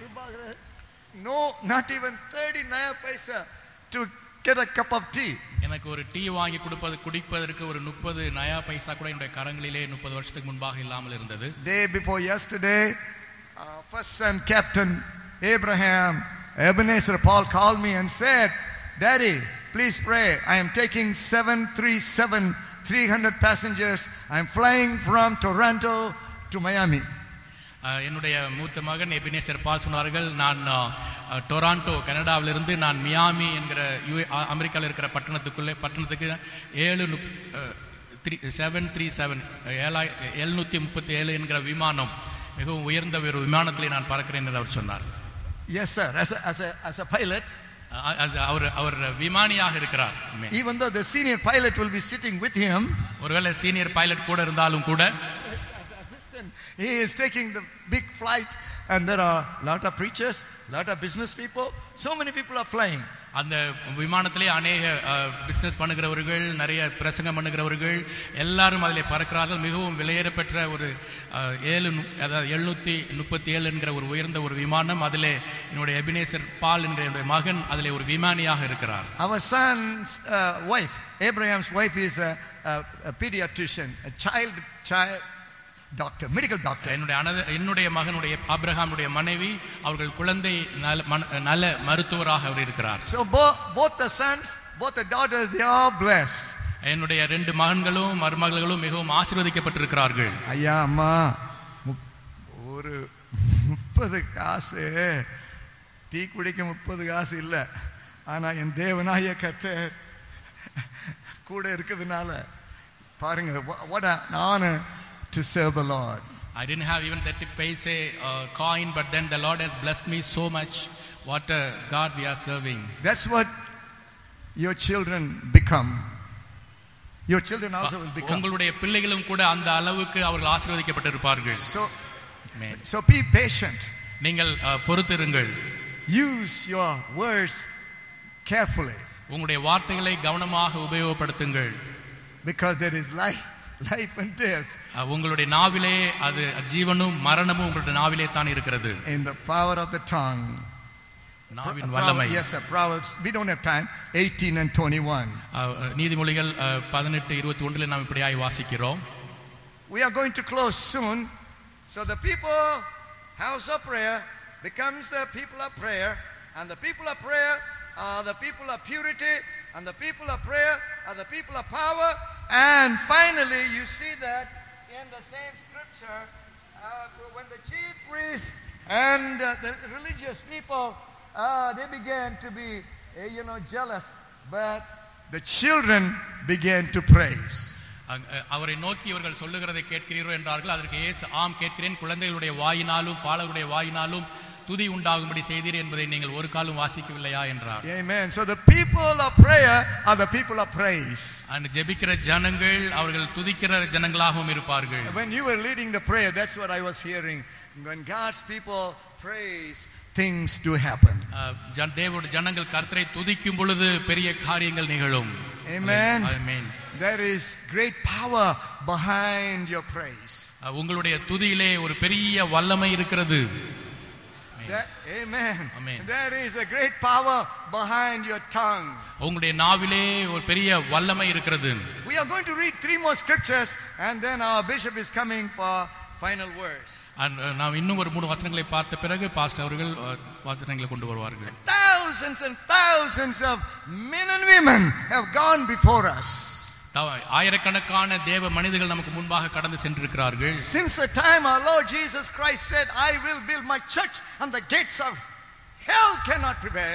B: No, not even thirty naya paisa to get a cup of tea.
A: எனக்கு ஒரு டீ வாங்கி கொடுப்பது குடிப்பதற்கு ஒரு முப்பது நயா பைசா கூட என்னோட கரங்களிலே முப்பது வருஷத்துக்கு முன்பாக இல்லாமல் இருந்தது.
B: Day before yesterday, uh, first son captain Abraham Ebenezer Paul called me and said, Daddy, please pray. I am taking seven thirty-seven three hundred passengers. I am flying from Toronto to Miami.
A: என்னுடைய மூத்த மகன் Ebenezer பால் சொன்னார்கள், நான் Toronto கனடாவிலிருந்து நான் Miami என்கிற you அமெரிக்காவில் இருக்கிற பட்டணத்துக்குள்ளே பட்டணத்துக்கு ஏழு த்ரீ செவன் த்ரீ செவன் ஏழாய் எழுநூற்றி முப்பத்தி ஏழு என்கிற விமானம் மிகவும் உயர்ந்த ஒரு விமானத்திலே நான் பறக்கிறேன் என்று அவர் சொன்னார்.
B: Yes sir, as a, as a, as a pilot.
A: அவர் அவர் விமானியாக இருக்கிறார்.
B: Even though the senior pilot will be sitting with him,
A: ஒருவேளை சீனியர் பைலட் கூட இருந்தாலும் கூட
B: as assistant he is taking the big flight, and there are lot of preachers, lot of business people, so many people are flying.
A: அந்த விமானத்திலே அநேக business பண்ணுகிறவர்கள், நிறைய பிரசங்கம் பண்ணுகிறவர்கள் எல்லாரும் அதிலே பறக்கிறார்கள். மிகவும் விலையேறப்பெற்ற ஒரு ஏழு அதாவது எழுநூற்றி முப்பத்தி ஏழு என்கிற ஒரு உயர்ந்த ஒரு விமானம். அதிலே என்னுடைய எபினேசர் பால் என்கிற என்னுடைய மகன் அதிலே ஒரு விமானியாக இருக்கிறார்.
B: Our son's uh, wife, Abraham's wife, is a, a, a pediatrician, a child child doctor, medical doctor.
A: என்னுடைய என்னுடைய மகனுடைய ஆபிரகாமுடைய மனைவி அவர்கள் குழந்தை நல மருத்துவராக அவர் இருக்கிறார்.
B: So both both the sons, both the daughters, they are blessed.
A: என்னுடைய ரெண்டு மகன்களும் மருமகளும் மிகவும் ஆசீர்வதிக்கப்பட்டிருக்கிறார்கள்.
B: ஐயா அம்மா ஒரு முப்பது காசு டீ குடிக்க முப்பது காசு இல்ல, ஆனா என் தேவனாய கர்த்தர் கூட இருக்கிறதுனால பாருங்க, what an honor to serve the Lord.
A: I didn't have even thirty paise uh, coin, but then the Lord has blessed me so much. What a God we are serving.
B: That's what your children become. Your children also will become.
A: உங்களுடைய பிள்ளைகளும் கூட அந்த அளவுக்கு அவர்கள் ஆசீர்வதிக்கப்பட்டிருப்பார்கள்.
B: So so be patient.
A: நீங்கள் பொறுத்திருங்கள்.
B: Use your words carefully.
A: உங்களுடைய வார்த்தைகளை கவனமாக உபயோகப்படுத்துங்கள்.
B: Because there is life life and death.
A: உங்களுடைய நாவிலே அது ஜீவனும் மரணமும் உங்களுடைய நாவிலே தான் இருக்கிறது.
B: In the power of the tongue.
A: நாவின் வல்லமை.
B: Yes sir, Proverbs, we don't have time, eighteen and twenty-one.
A: நீதிமொழிகள் பதினெட்டு இருபத்தி ஒன்று நாம் இப்படியாய் வாசிக்கிறோம்.
B: We are going to close soon. So the people house of prayer becomes the people of prayer, and the people of prayer are the people of purity, and the people of prayer are the people of power. And finally, you see that in the same scripture, uh, when the chief priests and uh, the religious people, uh, they began to be, uh, you know, jealous, but the children began to praise.
A: அவரை நோக்கி இவர்கள் சொல்லுகிறதை கேட்கிறீரோ என்றார்கள். அதற்கு இயேசு, ஆம் கேட்கிறேன், குழந்தைகளுடைய வாயினாலும் பாலருடைய வாயினாலும் துதி உண்டாகும்படி செய்தீர் என்பதை நீங்கள் ஒரு காலம் வாசிக்கவில்லையா என்றார்.
B: Amen. So the people of prayer are the people of praise.
A: And ஜெபிக்கிற ஜனங்கள் அவர்கள் துதிக்கிற ஜனங்களாகவும் இருப்பார்கள்.
B: When you were leading the prayer, that's what I was hearing. When God's people praise, things do happen.
A: தேவனுடைய ஜனங்கள் கர்த்தரை துதிக்கும் பொழுது பெரிய காரியங்கள் நிகழும்.
B: Amen.
A: Amen.
B: There is great power behind your praise.
A: உங்களுடைய துதியிலே ஒரு பெரிய வல்லமை இருக்கிறது.
B: That, amen.
A: Amen.
B: There is a great power behind your tongue.
A: உங்களுடைய நாவிலே ஒரு பெரிய வல்லமை இருக்கிறது.
B: We are going to read three more scriptures, and then our bishop is coming for final words.
A: நாம் இன்னும் ஒரு மூணு வசனங்களை பார்த்த பிறகு பாஸ்டர் அவர்கள் வசனங்களை கொண்டு வருவார்கள்.
B: Thousands and thousands of men and women have gone before us.
A: ஆயிரக்கணக்கான தேவ மனிதர்கள் நமக்கு முன்பாக கடந்து சென்றிருக்கிறார்கள்.
B: Since the time our Lord Jesus Christ said, I will build my church and the gates of hell cannot prevail.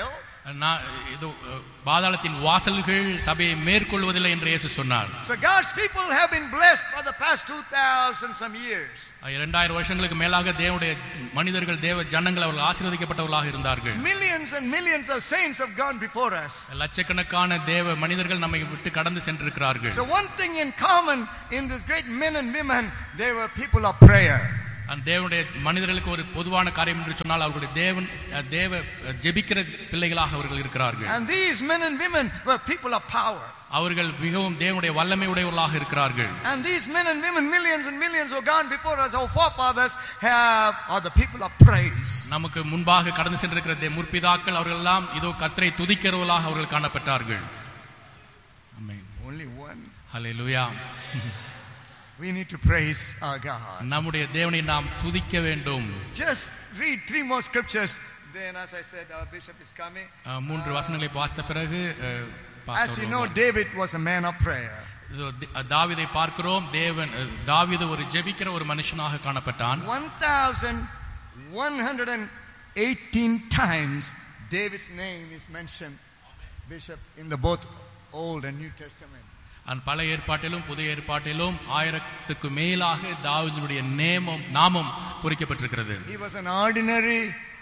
A: நான் இது பாதாளத்தின் வாசல்கள் சபையை மேற்கொள்வதில்லை என்று இயேசு சொன்னார்.
B: So God's people have been blessed for the past two thousand some years.
A: இரண்டாயிரம் வருஷங்களுக்கு மேலாக தேவனுடைய மனிதர்கள் தேவ ஜனங்கள் அவர்கள் ஆசீர்வதிக்கப்பட்டவர்களாக இருந்தார்கள்.
B: Millions and millions of saints have gone before us.
A: லட்சக்கணக்கான தேவ மனிதர்கள் நம்மை விட்டு கடந்து சென்றிருக்கிறார்கள்.
B: So one thing in common in these great men and women, they were people of prayer.
A: அந்த தேவனுடைய மனிதர்களுக்கு ஒரு பொதுவான காரியம் என்று சொன்னால் அவர்களுடைய தேவன் தேவ ஜெபிக்கிற பிள்ளைகளாக அவர்கள் இருக்கிறார்கள்.
B: And these men and women were people of power.
A: அவர்கள் மிகவும் தேவனுடைய வல்லமை உடையவர்களாக இருக்கிறார்கள்.
B: And these men and women, millions and millions who gone before us, our forefathers, have are the people of praise.
A: நமக்கு முன்பாக கடந்து சென்றிருக்கிற முற்பிதாக்கள் அவர்கள் எல்லாம் இதோ கர்த்தரை துதிக்கிறவர்களாக அவர்கள் காணப்பட்டார்கள். ஆமென்.
B: Only one.
A: Hallelujah.
B: We need to praise our God.
A: நம்முடைய தேவனை நாம் துதிக்க வேண்டும்.
B: Just read three more scriptures. Then, as I said, our bishop is coming.
A: மூன்று வசனங்களை வாசித்த பிறகு
B: As you know, David was a man of prayer.
A: தாவீதை பார்க்கிறோம். தேவன் தாவீது ஒரு ஜெபிக்கிற ஒரு மனுஷனாக காணப்பட்டான்.
B: one thousand one hundred eighteen times David's name is mentioned, bishop, in the both Old and New Testament.
A: அந்த பழைய ஏற்பாட்டிலும் புதிய ஏற்பாட்டிலும் ஆயிரத்துக்கு மேலாக தாவீதுடைய நேமம் நாமம் பொறிக்கப்பட்டிருக்கிறது.
B: He was an ordinary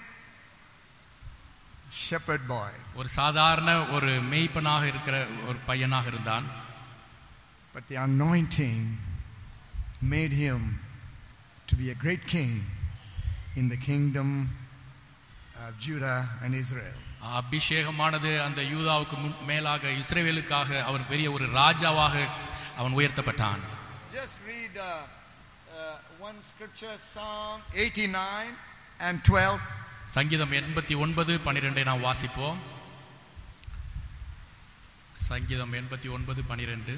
B: shepherd boy.
A: ஒரு சாதாரண ஒரு மேய்ப்பனாக இருக்கிற ஒரு பையனாக இருந்தான்.
B: But the anointing made him to be a great king in the kingdom of Judah and Israel.
A: அபிஷேகமானது அந்த யூதாவுக்கு மேலாக இஸ்ரவேலுக்காக அவன் பெரிய ஒரு ராஜாவாக அவன் உயர்த்தப்பட்டான்.
B: Just read uh, uh, one scripture, Psalm eighty-nine and twelve.
A: சங்கீதம் எண்பத்தி ஒன்பது பன்னிரெண்டை நாம் வாசிப்போம். சங்கீதம் எண்பத்தி ஒன்பது பன்னிரெண்டு.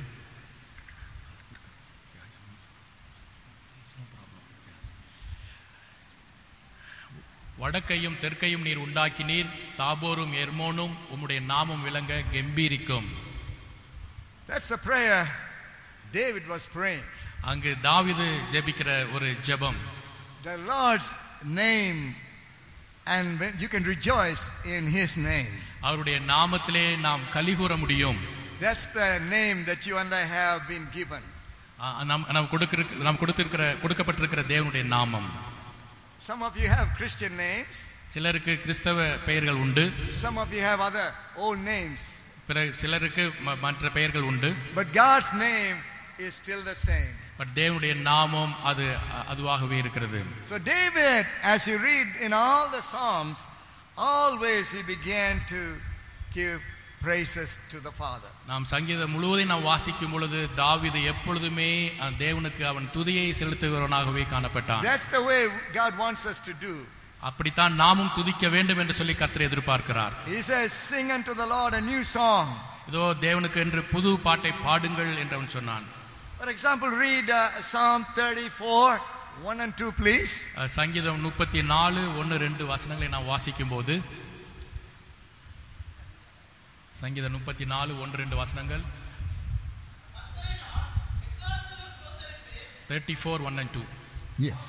A: வடக்கையும் தெற்கையும் நீர் உண்டாக்கினீர், தாபோரும் எர்மோனும் உம்முடைய நாமம் விளங்க கெம்பீரிக்கும்.
B: That's the prayer David was praying.
A: அங்கு தாவீது ஜெபிக்கிற ஒரு ஜெபம்.
B: The Lord's name, and you can rejoice in his name.
A: அவருடைய நாமத்திலே நாம் கலிகூர முடியும்.
B: That's the name that you and I have been given.
A: நாம் நாம் கொடுக்கிற நாம் கொடுத்திருக்கிற கொடுக்கப்பட்டிருக்கிற தேவனுடைய நாமம்.
B: Some of you have Christian names.
A: சிலருக்கு கிறிஸ்தவ பெயர்கள் உண்டு.
B: Some of you have other old names.
A: பிறகு சிலருக்கு மற்ற பெயர்கள் உண்டு.
B: But God's name is still the same.
A: But தேவனுடைய நாமம் அது அதுவாகவே இருக்கிறது.
B: So David, as you read in all the Psalms, always he began to give praises to the Father.
A: நாம் சங்கீதம் முழுவதையும் நாம் வாசிக்கும் பொழுது தாவீது எப்பொழுதுமே தேவனுக்கு அவன் துதியை செலுத்துகிறவனாகவே காணப்பட்டான்.
B: That's the way God wants us to do.
A: அப்படித்தான் நாமும் துதிக்க வேண்டும் என்று சொல்லி கர்த்தர் எதிர்பார்க்கிறார்.
B: He says, sing unto the Lord a new song.
A: இதோ தேவனுக்கு என்று புது பாட்டை பாடுங்கள் என்று அவன் சொன்னான்.
B: For example, read uh, Psalm thirty-four, one and two, please.
A: சங்கீதம் முப்பத்தி நாலு ஒன்று ரெண்டு வசனங்களை நாம் வாசிக்கும் போது, சங்கீதம் முப்பத்தி நாலு ஒன்று ரெண்டு வசனங்கள். thirty-four one and two.
B: Yes.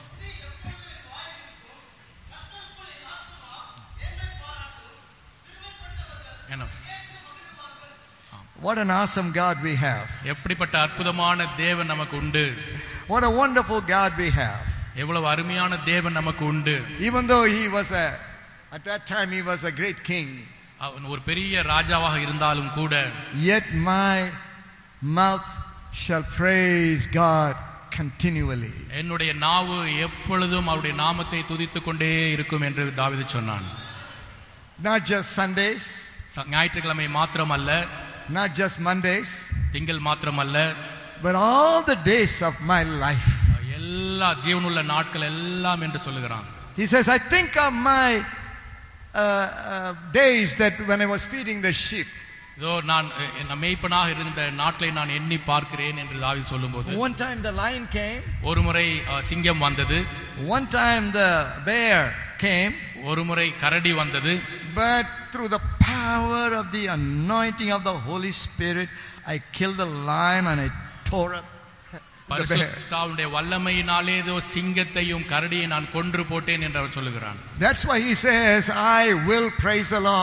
A: Enough.
B: What an awesome God we have.
A: எப்படிப்பட்ட அற்புதமான தேவன் நமக்கு உண்டு.
B: What a wonderful God we have.
A: எவ்வளவு அருமையான தேவன் நமக்கு உண்டு.
B: Even though he was a, at that time he was a great king.
A: அவன் ஒரு பெரிய ராஜாவாக இருந்தாலும் கூட,
B: yet my mouth shall praise God continually.
A: என்னுடைய நாவு எப்பொழுதும் அவருடைய நாமத்தை துதித்துக் கொண்டே இருக்கும் என்று தாவீது சொன்னான்.
B: Not just Sundays,
A: ஞாயிற்றுக்கிழமை மாத்திரமல்ல,
B: not just Mondays,
A: திங்கள் மாத்திரமல்ல,
B: but all the days of my life.
A: எல்லா ஜீவனுள்ள நாட்கள் எல்லாம் என்று சொல்லுகிறான்.
B: He says, I think of my uh, uh, days that when I was feeding the sheep.
A: இதோ நான் மேய்ப்பனாக இருந்த நாட்களை நான் எண்ணி பார்க்கிறேன் என்று தாவீது சொல்லும்போது,
B: one time the lion came,
A: ஒரு முறை சிங்கம் வந்தது,
B: one time the bear came,
A: ஒரு முறை கரடி வந்தது,
B: but through the power of the anointing of the Holy Spirit I killed the lion and I tore up
A: பரிசுத்தாவினுடைய வல்லமையினாலே ஏதோ சிங்கத்தையும் கரடியை நான் கொன்று போட்டேன் என்று அவர் சொல்லுகிறான்.
B: That's why he says, I will praise the Lord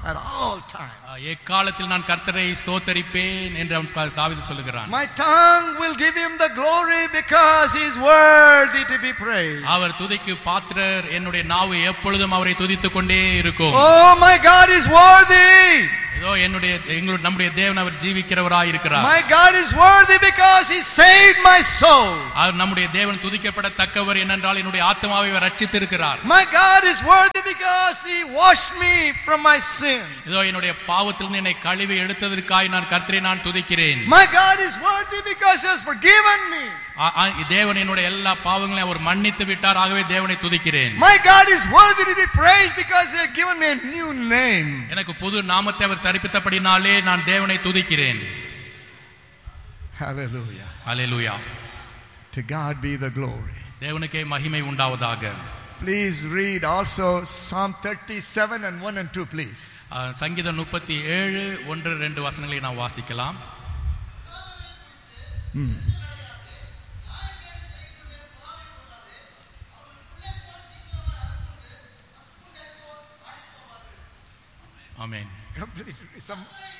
B: at all times.
A: எக்காலத்தில் நான் கர்த்தரை ஸ்தோத்தரிப்பேன் என்று அவன் தாவீது சொல்லுகிறான்.
B: My tongue will give him the glory because he is worthy to be praised.
A: அவர் துதிக்கு பாத்திரர், என்னுடைய நாவு எப்பொழுதும் அவரை துதித்துக் கொண்டே இருக்கும்.
B: Oh, my God is worthy.
A: இதோ என்னுடைய எங்களுடைய நம்முடைய தேவன் அவர் ஜீவிக்கிறவராய் இருக்கிறார்.
B: My God is worthy because he saved my soul.
A: அவர் நம்முடைய தேவன் துதிக்கப்படத்தக்கவர் ஏனென்றால் என்னுடைய ஆத்மாவை அவர் ரட்சித்திருக்கிறார்.
B: My God is worthy because he washed me from my sin.
A: இதோ என்னுடைய பாவத்திலிருந்து என்னை கழுவி எடுத்ததற்காக நான் கர்த்தரை நான் துதிக்கிறேன்.
B: My God is worthy because he has forgiven me.
A: தேவன் என்னுடைய எல்லா பாவங்களையும் அவர் மன்னித்து விட்டார், ஆகவே தேவனை துதிக்கிறேன்.
B: My God is worthy to be praised because he has given me a new name.
A: எனக்கு புது நாமத்தை அவர் தரிப்பித்தபடினாலே நான் தேவனை துதிக்கிறேன்.
B: Hallelujah.
A: Hallelujah.
B: To God be the glory.
A: தேவனுக்கே மகிமை உண்டாவதாக.
B: Please read also Psalm thirty-seven and one and two, please.
A: சங்கீதம் முப்பத்தி ஏழு ஒன்று இரண்டு வசனங்களை நாம் வாசிக்கலாம்.
B: Hmm.
A: Amen.
B: Some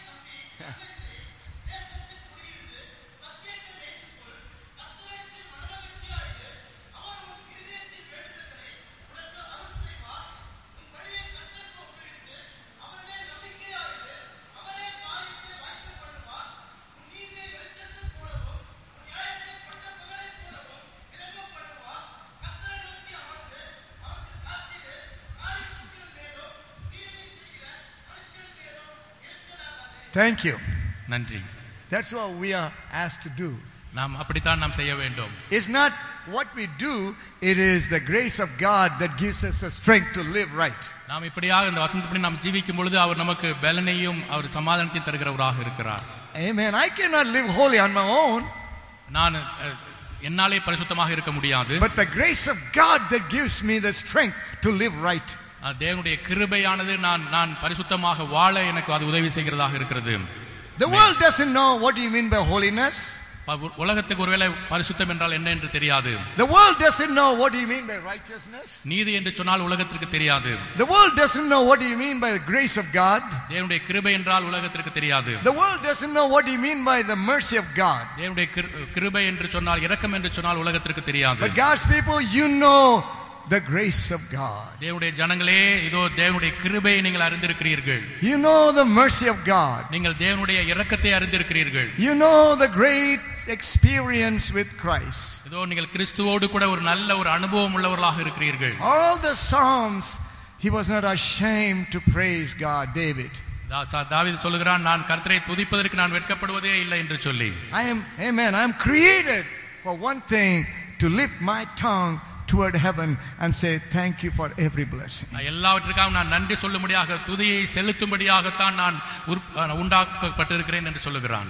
B: Thank you.
A: நன்றி.
B: That's what we are asked to do.
A: நாம் அப்படித்தான் நாம் செய்ய வேண்டும்.
B: It's not what we do, it is the grace of God that gives us the strength to live right.
A: நாம் இப்படியாக இந்த வசனத்தின்படி நாம் ஜீவிக்கும் பொழுது அவர் நமக்கு பலனையும் அவர் சமாதானத்தையும் தருகிறவராக இருக்கிறார்.
B: Amen. I cannot live holy on my own.
A: நான் என்னாலே பரிசுத்தமாக இருக்க முடியாது.
B: But the grace of God that gives me the strength to live right.
A: தேவனுடைய கிருபையானது நான் நான் பரிசுத்தமாக வாழ எனக்கு அது உதவி செய்கிறதாக இருக்கிறது.
B: The world doesn't know what you mean by holiness.
A: உலகத்துக்கு ஒருவேளை பரிசுத்தம் என்றால் என்ன என்று தெரியாது.
B: The world doesn't know what you mean by righteousness.
A: நீதி என்று சொன்னால் உலகத்திற்கு தெரியாது.
B: The world doesn't know what you mean by the grace of God.
A: தேவனுடைய கிருபை என்றால் உலகத்திற்கு தெரியாது.
B: The world doesn't know what you mean by the mercy of God.
A: தேவனுடைய கிருபை என்று சொன்னால் இரக்கம் என்று சொன்னால் உலகத்திற்கு தெரியாது.
B: But God's people, you know the grace of God.
A: தேவனுடைய ஜனங்களே, இதோ தேவனுடைய கிருபையை நீங்கள் அறிந்திருக்கிறீர்கள்.
B: You know the mercy of God.
A: நீங்கள் தேவனுடைய இரக்கத்தை அறிந்திருக்கிறீர்கள்.
B: You know the great experience with Christ.
A: இதோ நீங்கள் கிறிஸ்துவோடு கூட ஒரு நல்ல ஒரு அனுபவம் உள்ளவர்களாக இருக்கிறீர்கள்.
B: All the Psalms, he was not ashamed to praise God, David.
A: தாவீது சொல்லுகிறான், நான் கர்த்தரை துதிப்பதற்கு நான் வெட்கப்படுவதே இல்லை என்று சொல்லி.
B: I am, amen, I am created for one thing, to lift my tongue toward heaven and say thank you for every blessing.
A: எல்லாவற்றிற்காக நான் நன்றி சொல்லும்படியாக துதியை செலுத்தும்படியாகத்தான் நான் உண்டாக்கப்பட்டிருக்கிறேன் என்று சொல்லுகிறான்.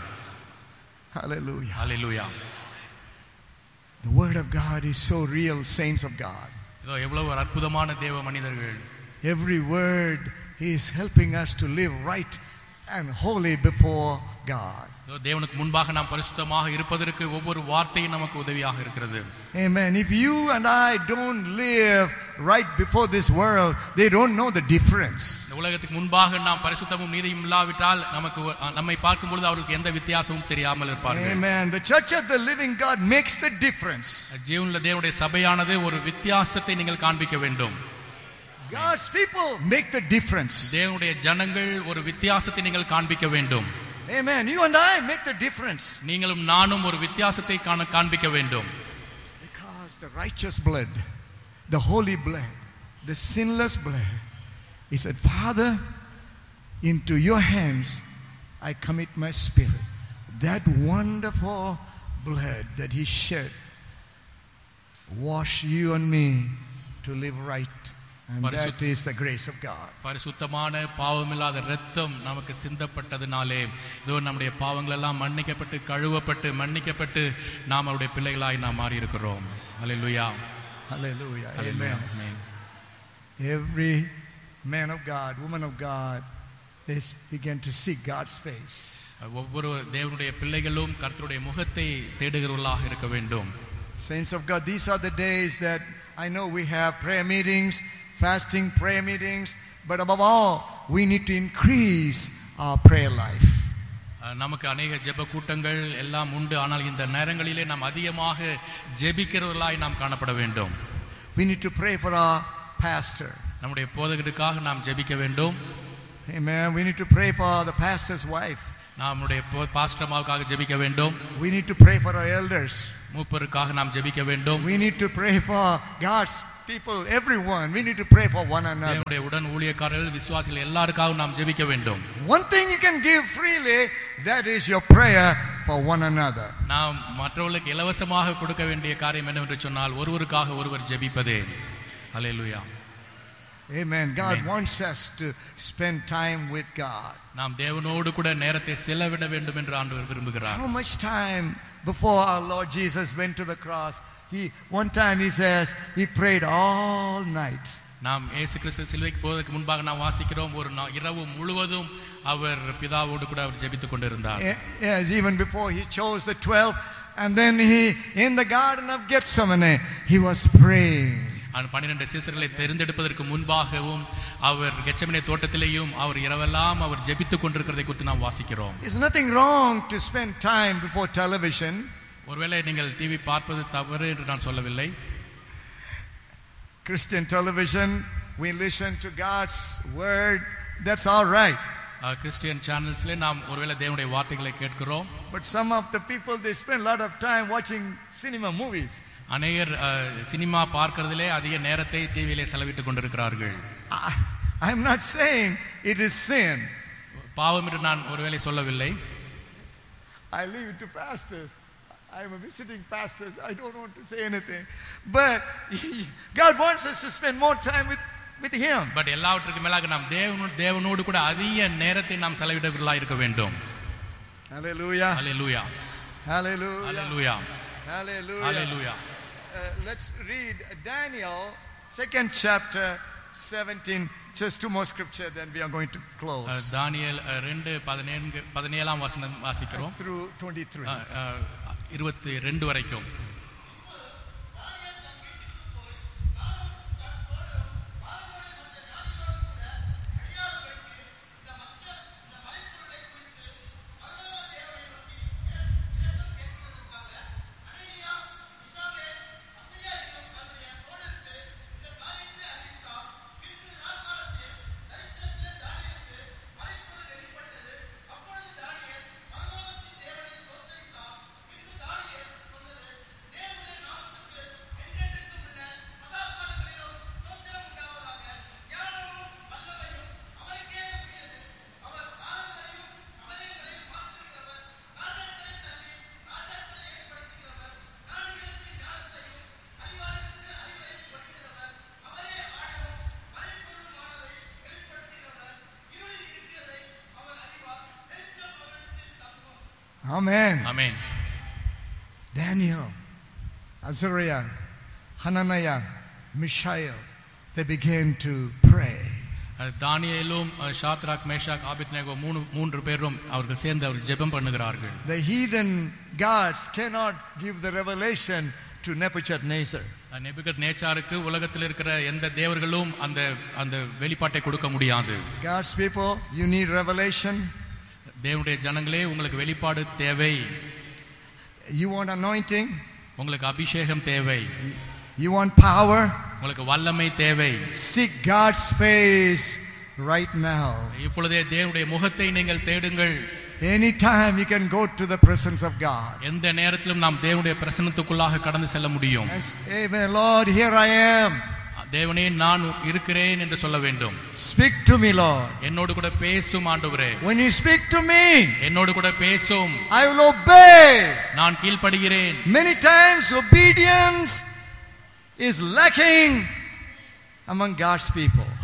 B: Hallelujah.
A: Hallelujah.
B: The word of God is so real, saints of God.
A: இதோ எவ்வளவு அற்புதமான தேவ மனிதர்கள்.
B: Every word is helping us to live right and holy before God.
A: தேவனுக்கு முன்பாக நாம் பரிசுத்தமாக இருப்பதற்கு ஒவ்வொரு வார்த்தையும் நமக்கு உதவியாக இருக்கிறது.
B: Amen. If you and I don't live right before this world, they don't know the difference.
A: இந்த உலகத்துக்கு முன்பாக நாம் பரிசுத்தமும் நீதியும் இல்லாவிட்டால் நமக்கு நம்மை பார்க்கும் பொழுது அவருக்கு எந்த வித்தியாசமும் தெரியாமல் இருப்பார்கள்.
B: Amen. The church of the living God makes the difference.
A: ஜீவனுள்ள தேவனுடைய சபையானது ஒரு வித்தியாசத்தை நீங்கள் காண்பிக்க வேண்டும்.
B: God's people make the difference.
A: தேவனுடைய ஜனங்கள் ஒரு வித்தியாசத்தை நீங்கள் காண்பிக்க வேண்டும்.
B: Amen. You and I make the difference.
A: நீங்களும் நானும் ஒரு வித்தியாசத்தை காண்பிக்க வேண்டும்.
B: Because the righteous blood, the holy blood, the sinless blood, he said, Father, into your hands I commit my spirit. That wonderful blood that he shed wash you and me to live right. And that is the grace of God.
A: பரிசுத்தமான பாவமில்லாத இரத்தம் நமக்கு சிந்தப்பட்டதினாலே இதோ நம்முடைய பாவங்கள் எல்லாம் மன்னிக்கப்பட்டு கழுவப்பட்டு மன்னிக்கப்பட்டு நாம் அவருடைய பிள்ளைகளாய் நாம் மாறி இருக்கிறோம். Hallelujah.
B: Hallelujah.
A: Amen.
B: Amen. Every man of God, woman of God, they begin to seek God's face.
A: ஒவ்வொரு தேவனுடைய பிள்ளைகளும் கர்த்தருடைய முகத்தை தேடுகிறவர்களாக இருக்க வேண்டும்.
B: Saints of God, these are the days that I know we have prayer meetings, fasting, prayer meetings, but above all, we need to increase our prayer life.
A: நமக்கு அநேக ஜெப கூட்டங்கள் எல்லாம் உண்டு, ஆனால் இந்த நேரங்களிலே நாம் அதிகமாக ஜெபிக்கிறவர்களாய் நாம் காணப்பட வேண்டும்.
B: We need to pray for our pastor.
A: நம்முடைய போதகருக்காக நாம் ஜெபிக்க வேண்டும்.
B: Amen. We need to pray for the pastor's wife.
A: நம்முடைய பாஸ்டர் அம்மாவுக்காக ஜெபிக்க வேண்டும்.
B: We need to pray for our elders.
A: மூப்பருக்காக நாம் ஜெபிக்க வேண்டும்.
B: We need to pray for God's people, everyone. We need to pray for one another.
A: தேவனுடைய உடன் ஊழியக்காரர்கள், விசுவாசிகள் எல்லாருக்காகவும் நாம் ஜெபிக்க வேண்டும்.
B: One thing you can give freely, that is your prayer for one another.
A: நாம் மற்றவர்களுக்கு இலவசமாக கொடுக்க வேண்டிய காரியம் என்னவென்று சொன்னால் ஒருவருக்காக ஒருவர் ஜெபிப்பதே. ஹல்லேலூயா.
B: Amen. God
A: Amen.
B: wants us to spend time with God.
A: நாம் தேவனோடு கூட நேரத்தை செலவிட வேண்டும் என்று ஆண்டவர் விரும்புகிறார்.
B: How much time before our Lord Jesus went to the cross, he one time he says he prayed all night.
A: நாம் இயேசு கிறிஸ்து சிலுவைக்கு போவதற்கு முன்பாக நாம் வாசிக்கிறோம், ஒரு இரவு முழுவதும் அவர் பிதாவோடு கூட அவர் ஜெபித்துக் கொண்டிருந்தார்.
B: Yes, even before he chose the twelve, and then he in the garden of Gethsemane he was praying.
A: அந்த பன்னிரண்டு சீசர்களை தெரிந்தெடுப்பதற்கு முன்பாகவும் அவர் கெத்செமனே தோட்டத்திலேயும் அவர் இரவெல்லாம் அவர் ஜெபித்துக் கொண்டிருக்கிறதை குறித்து நாம் வாசிக்கிறோம்.
B: There's nothing wrong to spend time before television.
A: ஒருவேளை நீங்கள் டிவி பார்ப்பது தவறு என்று நான் சொல்லவில்லை.
B: Christian television, we listen to God's word, that's all right.
A: Christian சேனல்ஸ்ல நாம் ஒருவேளை தேவனுடைய வார்த்தைகளை கேட்கிறோம்.
B: But some of the people, they spend a lot of time watching cinema movies.
A: அநேகர் சினிமா பார்க்கிறதிலே அதிக நேரத்தை டிவியிலே செலவிட்டுக் கொண்டிருக்கிறார்கள்.
B: I am not saying it is sin.
A: பாவம் என்று நான் ஒருவேளை சொல்லவில்லை.
B: I leave it to pastors. I am a visiting pastor. I don't want to say anything. But God wants us to spend more time with with him.
A: But எல்லாவற்றுக்கும் மேலாக நாம் தேவனோடு தேவனோடு கூட அதிக நேரத்தை நாம் செலவிடுவர்களாய் இருக்க வேண்டும்.
B: Hallelujah.
A: Hallelujah.
B: Hallelujah.
A: Hallelujah.
B: Hallelujah.
A: Hallelujah.
B: Uh, let's read Daniel second chapter seventeen, just two more scripture, then we are going to close.
A: Daniel two பதினேழாம் வசனம் வாசிக்கிறோம்.
B: Through twenty-three.
A: இருபத்தி ரெண்டு வரைக்கும்.
B: Amen.
A: Amen.
B: Daniel, Azariah, Hananiah, Mishael, they began to pray.
A: தானியேலும் Shadrach Meshach Abednego மூணு மூன்று பேரும் அவர்கள் சேர்ந்து அவர் ஜெபம் பண்ணுகிறார்கள்.
B: The heathen gods cannot give the revelation to Nebuchadnezzar.
A: நேபுகத்நேச்சாருக்கு உலகத்தில் இருக்கிற எந்த தேவர்களும் அந்த அந்த வெளிப்பாட்டை கொடுக்க முடியாது.
B: God's people, you need revelation.
A: தேவனுடைய ஜனங்களே, உங்களுக்கு வெளிப்பாடு தேவை.
B: You want anointing?
A: உங்களுக்கு அபிஷேகம் தேவை.
B: You want power?
A: உங்களுக்கு வல்லமை தேவை.
B: Seek God's face right now.
A: இப்பொழுதே தேவனுடைய முகத்தை நீங்கள் தேடுங்கள்.
B: Anytime you can go to the presence of God.
A: எந்த நேரத்திலும் நாம் தேவனுடைய பிரசன்னத்துக்குள்ளாக கடந்து செல்ல முடியும்.
B: Amen. Lord, here I am.
A: தேவனே, நான் இருக்கிறேன் என்று சொல்ல வேண்டும்.
B: Speak to me, Lord.
A: என்னோடு கூட பேசும் ஆண்டவரே.
B: When you speak to me,
A: என்னோடு கூட பேசும்.
B: I will obey.
A: நான் கீழ்ப்படிகிறேன்.
B: Many times obedience is lacking among God's people.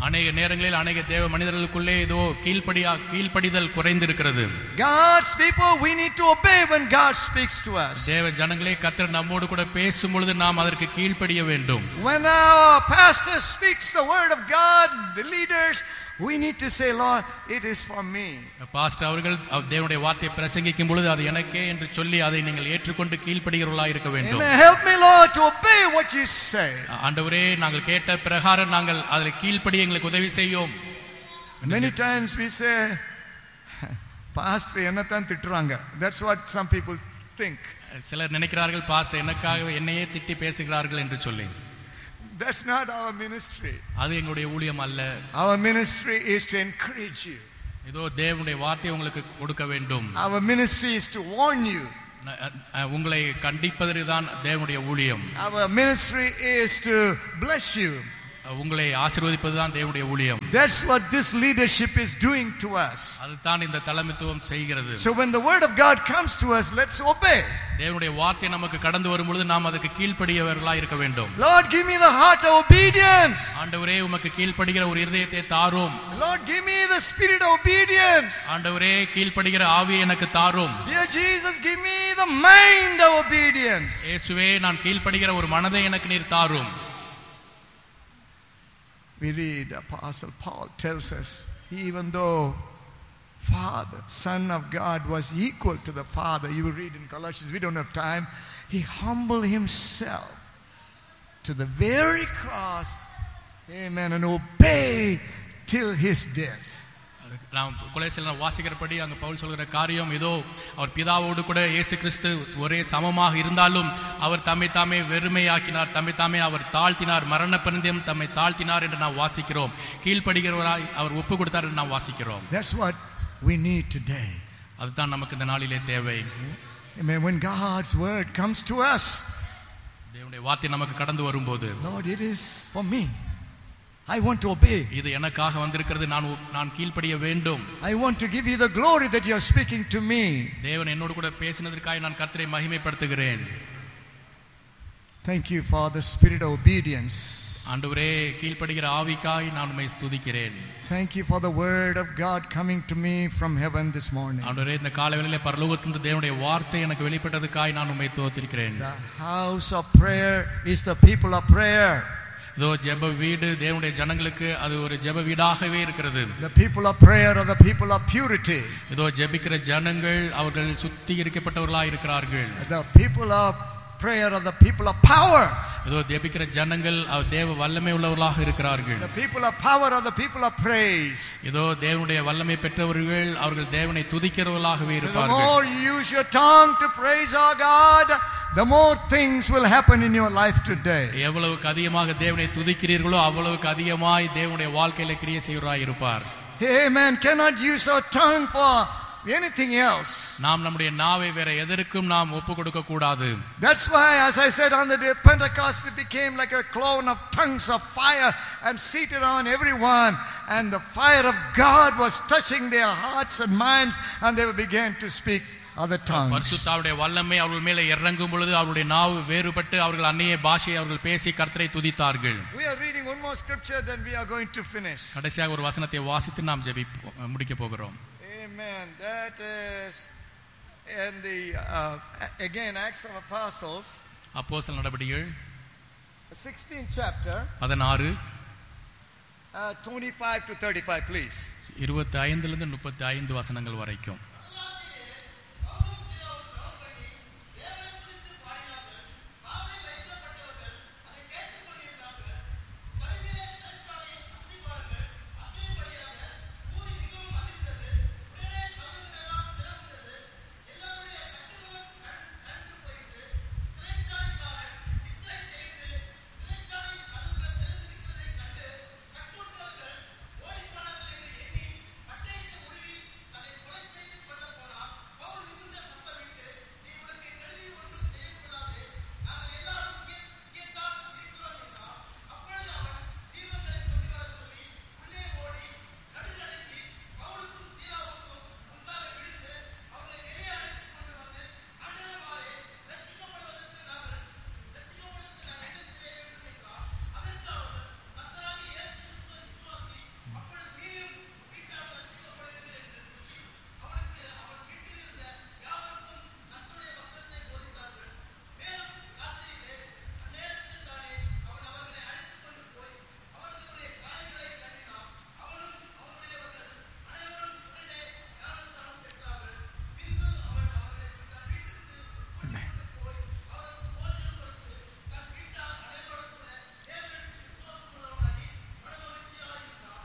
A: அநேக நேரங்களில் அநேக தேவ மனிதர்களுக்குள்ளே ஏதோ கீழ்ப்படியா கீழ்ப்படிதல் குறைந்திருக்கிறது.
B: God's people, we need to obey when God speaks to us.
A: தேவ ஜனங்களே, கர்த்தர் நம்மோடு கூட பேசும் பொழுது நாம் அதற்கு கீழ்ப்படிய வேண்டும்.
B: When our pastor speaks the word of God, the leaders, we need to say, Lord, it is for me.
A: Pastor அவர்கள் தேவனுடைய வார்த்தையை பிரசங்கிக்கும் பொழுது அது எனக்கே என்று சொல்லி அதை நீங்கள் ஏற்றுக்கொண்டு கீழ்ப்படிகிறவர்களாக இருக்க வேண்டும்.
B: Help me, Lord, to obey what you say.
A: ஆண்டவரே, நாங்கள் கேட்ட பிரகாரம் நாங்கள் அதில் கீழ்ப்படிய எங்களுக்கு உதவி செய்யும்.
B: Many times we say, pastor என்னத்தான் திட்டுறாங்க. That's what some people think.
A: சிலர் நினைக்கிறார்கள் பாஸ்டர் எனக்காக என்னையே திட்டி பேசுகிறார்கள் என்று சொல்லி.
B: That's not our ministry.
A: அது எங்களுடைய ஊழியம் அல்ல.
B: Our ministry is to encourage you.
A: இதோ தேவனுடைய வார்த்தையை உங்களுக்கு கொடுக்க வேண்டும்.
B: Our ministry is to warn you.
A: உங்களை கண்டிப்பதற்கு தான் தேவனுடைய ஊழியம்.
B: Our ministry is to bless you.
A: உங்களை ஆசீர்வதிப்பதுதான் தேவனுடைய ஊழியம்.
B: That's what this leadership is doing to us.
A: அதுதான் இந்த தலைமைத்துவம் செய்கிறது.
B: So when the word of God comes to us, let's obey.
A: தேவனுடைய வார்த்தை நமக்கு கடந்து வரும் பொழுது நாம் அதுக்கு கீழ்ப்படியவர்களாக இருக்க வேண்டும்.
B: Lord, give me the heart of obedience.
A: ஆண்டவரே, உமக்கு கீழ்ப்படிகிற ஒரு இதயத்தை தாரும்.
B: Lord, give me the spirit of obedience.
A: ஆண்டவரே, கீழ்ப்படிகிற ஆவியை எனக்கு தாரும்.
B: Dear Jesus, give me the mind of obedience.
A: இயேசுவே, நான் கீழ்ப்படிகிற ஒரு மனதை எனக்கு நீர் தாரும்.
B: We read Apostle Paul tells us, even though Father, Son of God was equal to the Father, you will read in Colossians, we don't have time, he humbled himself to the very cross, amen, and obeyed till his death.
A: நாம் கொலோசியர் வாசிக்கிறபடி அங்க பவுல் சொல்கிற காரியம் இதோ அவர் பிதாவோடு கூட இயேசு கிறிஸ்து ஒரே சமமாக இருந்தாலும் அவர் தம்மை தாமே வெறுமையாக்கினார், தம்மை தாமே அவர் தாழ்த்தினார், மரண பரியந்தம் தம்மை தாழ்த்தினார் என்று நாம் வாசிக்கிறோம். கீழ்ப்படிகிறவராய் அவர் ஒப்பு கொடுத்தார் என்று நாம் வாசிக்கிறோம்.
B: That's what we need today.
A: அதுதான் நமக்கு இந்த நாளிலே தேவை.
B: Amen. When God's word comes to us,
A: தேவனுடைய வார்த்தை நமக்கு கடந்து வரும்போது,
B: Lord, it is for me. I want to obey.
A: இது எனக்காக வந்திருக்கிறது, நான் நான் கீழ்ப்படிய வேண்டும்.
B: I want to give you the glory that you are speaking to me.
A: தேவன் என்னோடு கூட பேசினதற்காக நான் கர்த்தரை மகிமைப்படுத்துகிறேன்.
B: Thank you for the spirit of obedience.
A: ஆண்டவரே, கீழ்ப்படிகிற ஆவிக்காய் நான் உம்மை ஸ்துதிக்கிறேன்.
B: Thank you for the word of God coming to me from heaven this morning.
A: ஆண்டவரே, இந்த காலைவேளையிலே பரலோகத்திலிருந்து தேவனுடைய வார்த்தை எனக்கு வெளிப்பட்டதற்காய் நான் உம்மை ஸ்தோத்திரிக்கிறேன்.
B: The house of prayer is the people of prayer.
A: இதோ ஜெப வீடு தேவனுடைய ஜனங்களுக்கு அது ஒரு ஜெப வீடாகவே இருக்கிறது.
B: The people of prayer are the people of purity.
A: இதோ ஜெபிக்கிற ஜனங்கள் அவர்கள் சுத்திகரிக்கப்பட்டவர்களாக இருக்கிறார்கள்.
B: The people of prayer are the people of power.
A: இதோ ஜெபிக்கிற ஜனங்கள் தேவ வல்லமை உள்ளவர்களாக இருக்கிறார்கள்.
B: The people of power are the people of praise.
A: இதோ தேவனுடைய வல்லமை பெற்றவர்கள் அவர்கள் தேவனை துதிக்கிறவர்களாகவே இருப்பார்கள்.
B: The more you use your tongue to praise our God, the more things will happen in your life today.
A: எவ்வளவுக்கு அதிகமாக தேவனை துதிக்கிறீர்களோ அவ்வளவுக்கு அதிகமாய் தேவனுடைய வாழ்க்கையில கிரியை செய்வராய் இருப்பார்.
B: Amen. Cannot use our tongue for anything else.
A: நாம் நம்முடைய நாவை வேற எதற்கும் நாம் ஒப்பு கொடுக்க கூடாது.
B: That's why, as I said, on the day of Pentecost, it became like a cloud of tongues of fire and seated on everyone, and the fire of God was touching their hearts and minds, and they began to speak other tongues.
A: பரிசுத்தாவுடைய வல்லமை அவர்கள் மேலே இறங்கும் பொழுது அவருடைய நாவு வேறுபட்டு அவர்கள் அந்நிய பாஷையை அவர்கள் பேசி கர்த்தரை துதித்தார்கள்.
B: We are reading one more scripture, then we are going to finish.
A: கடைசியாக ஒரு வசனத்தை வாசித்து நாம் ஜெபி முடிக்க போகிறோம்.
B: Amen. That is in the uh, again Acts of Apostles,
A: அப்போஸ்தலர் நடபடிகள்
B: sixteenth chapter,
A: பதினாறு
B: uh, twenty-five to thirty-five, please.
A: இருபத்தி ஐந்திலிருந்து முப்பத்தி ஐந்து வசனங்கள் வரைக்கும்.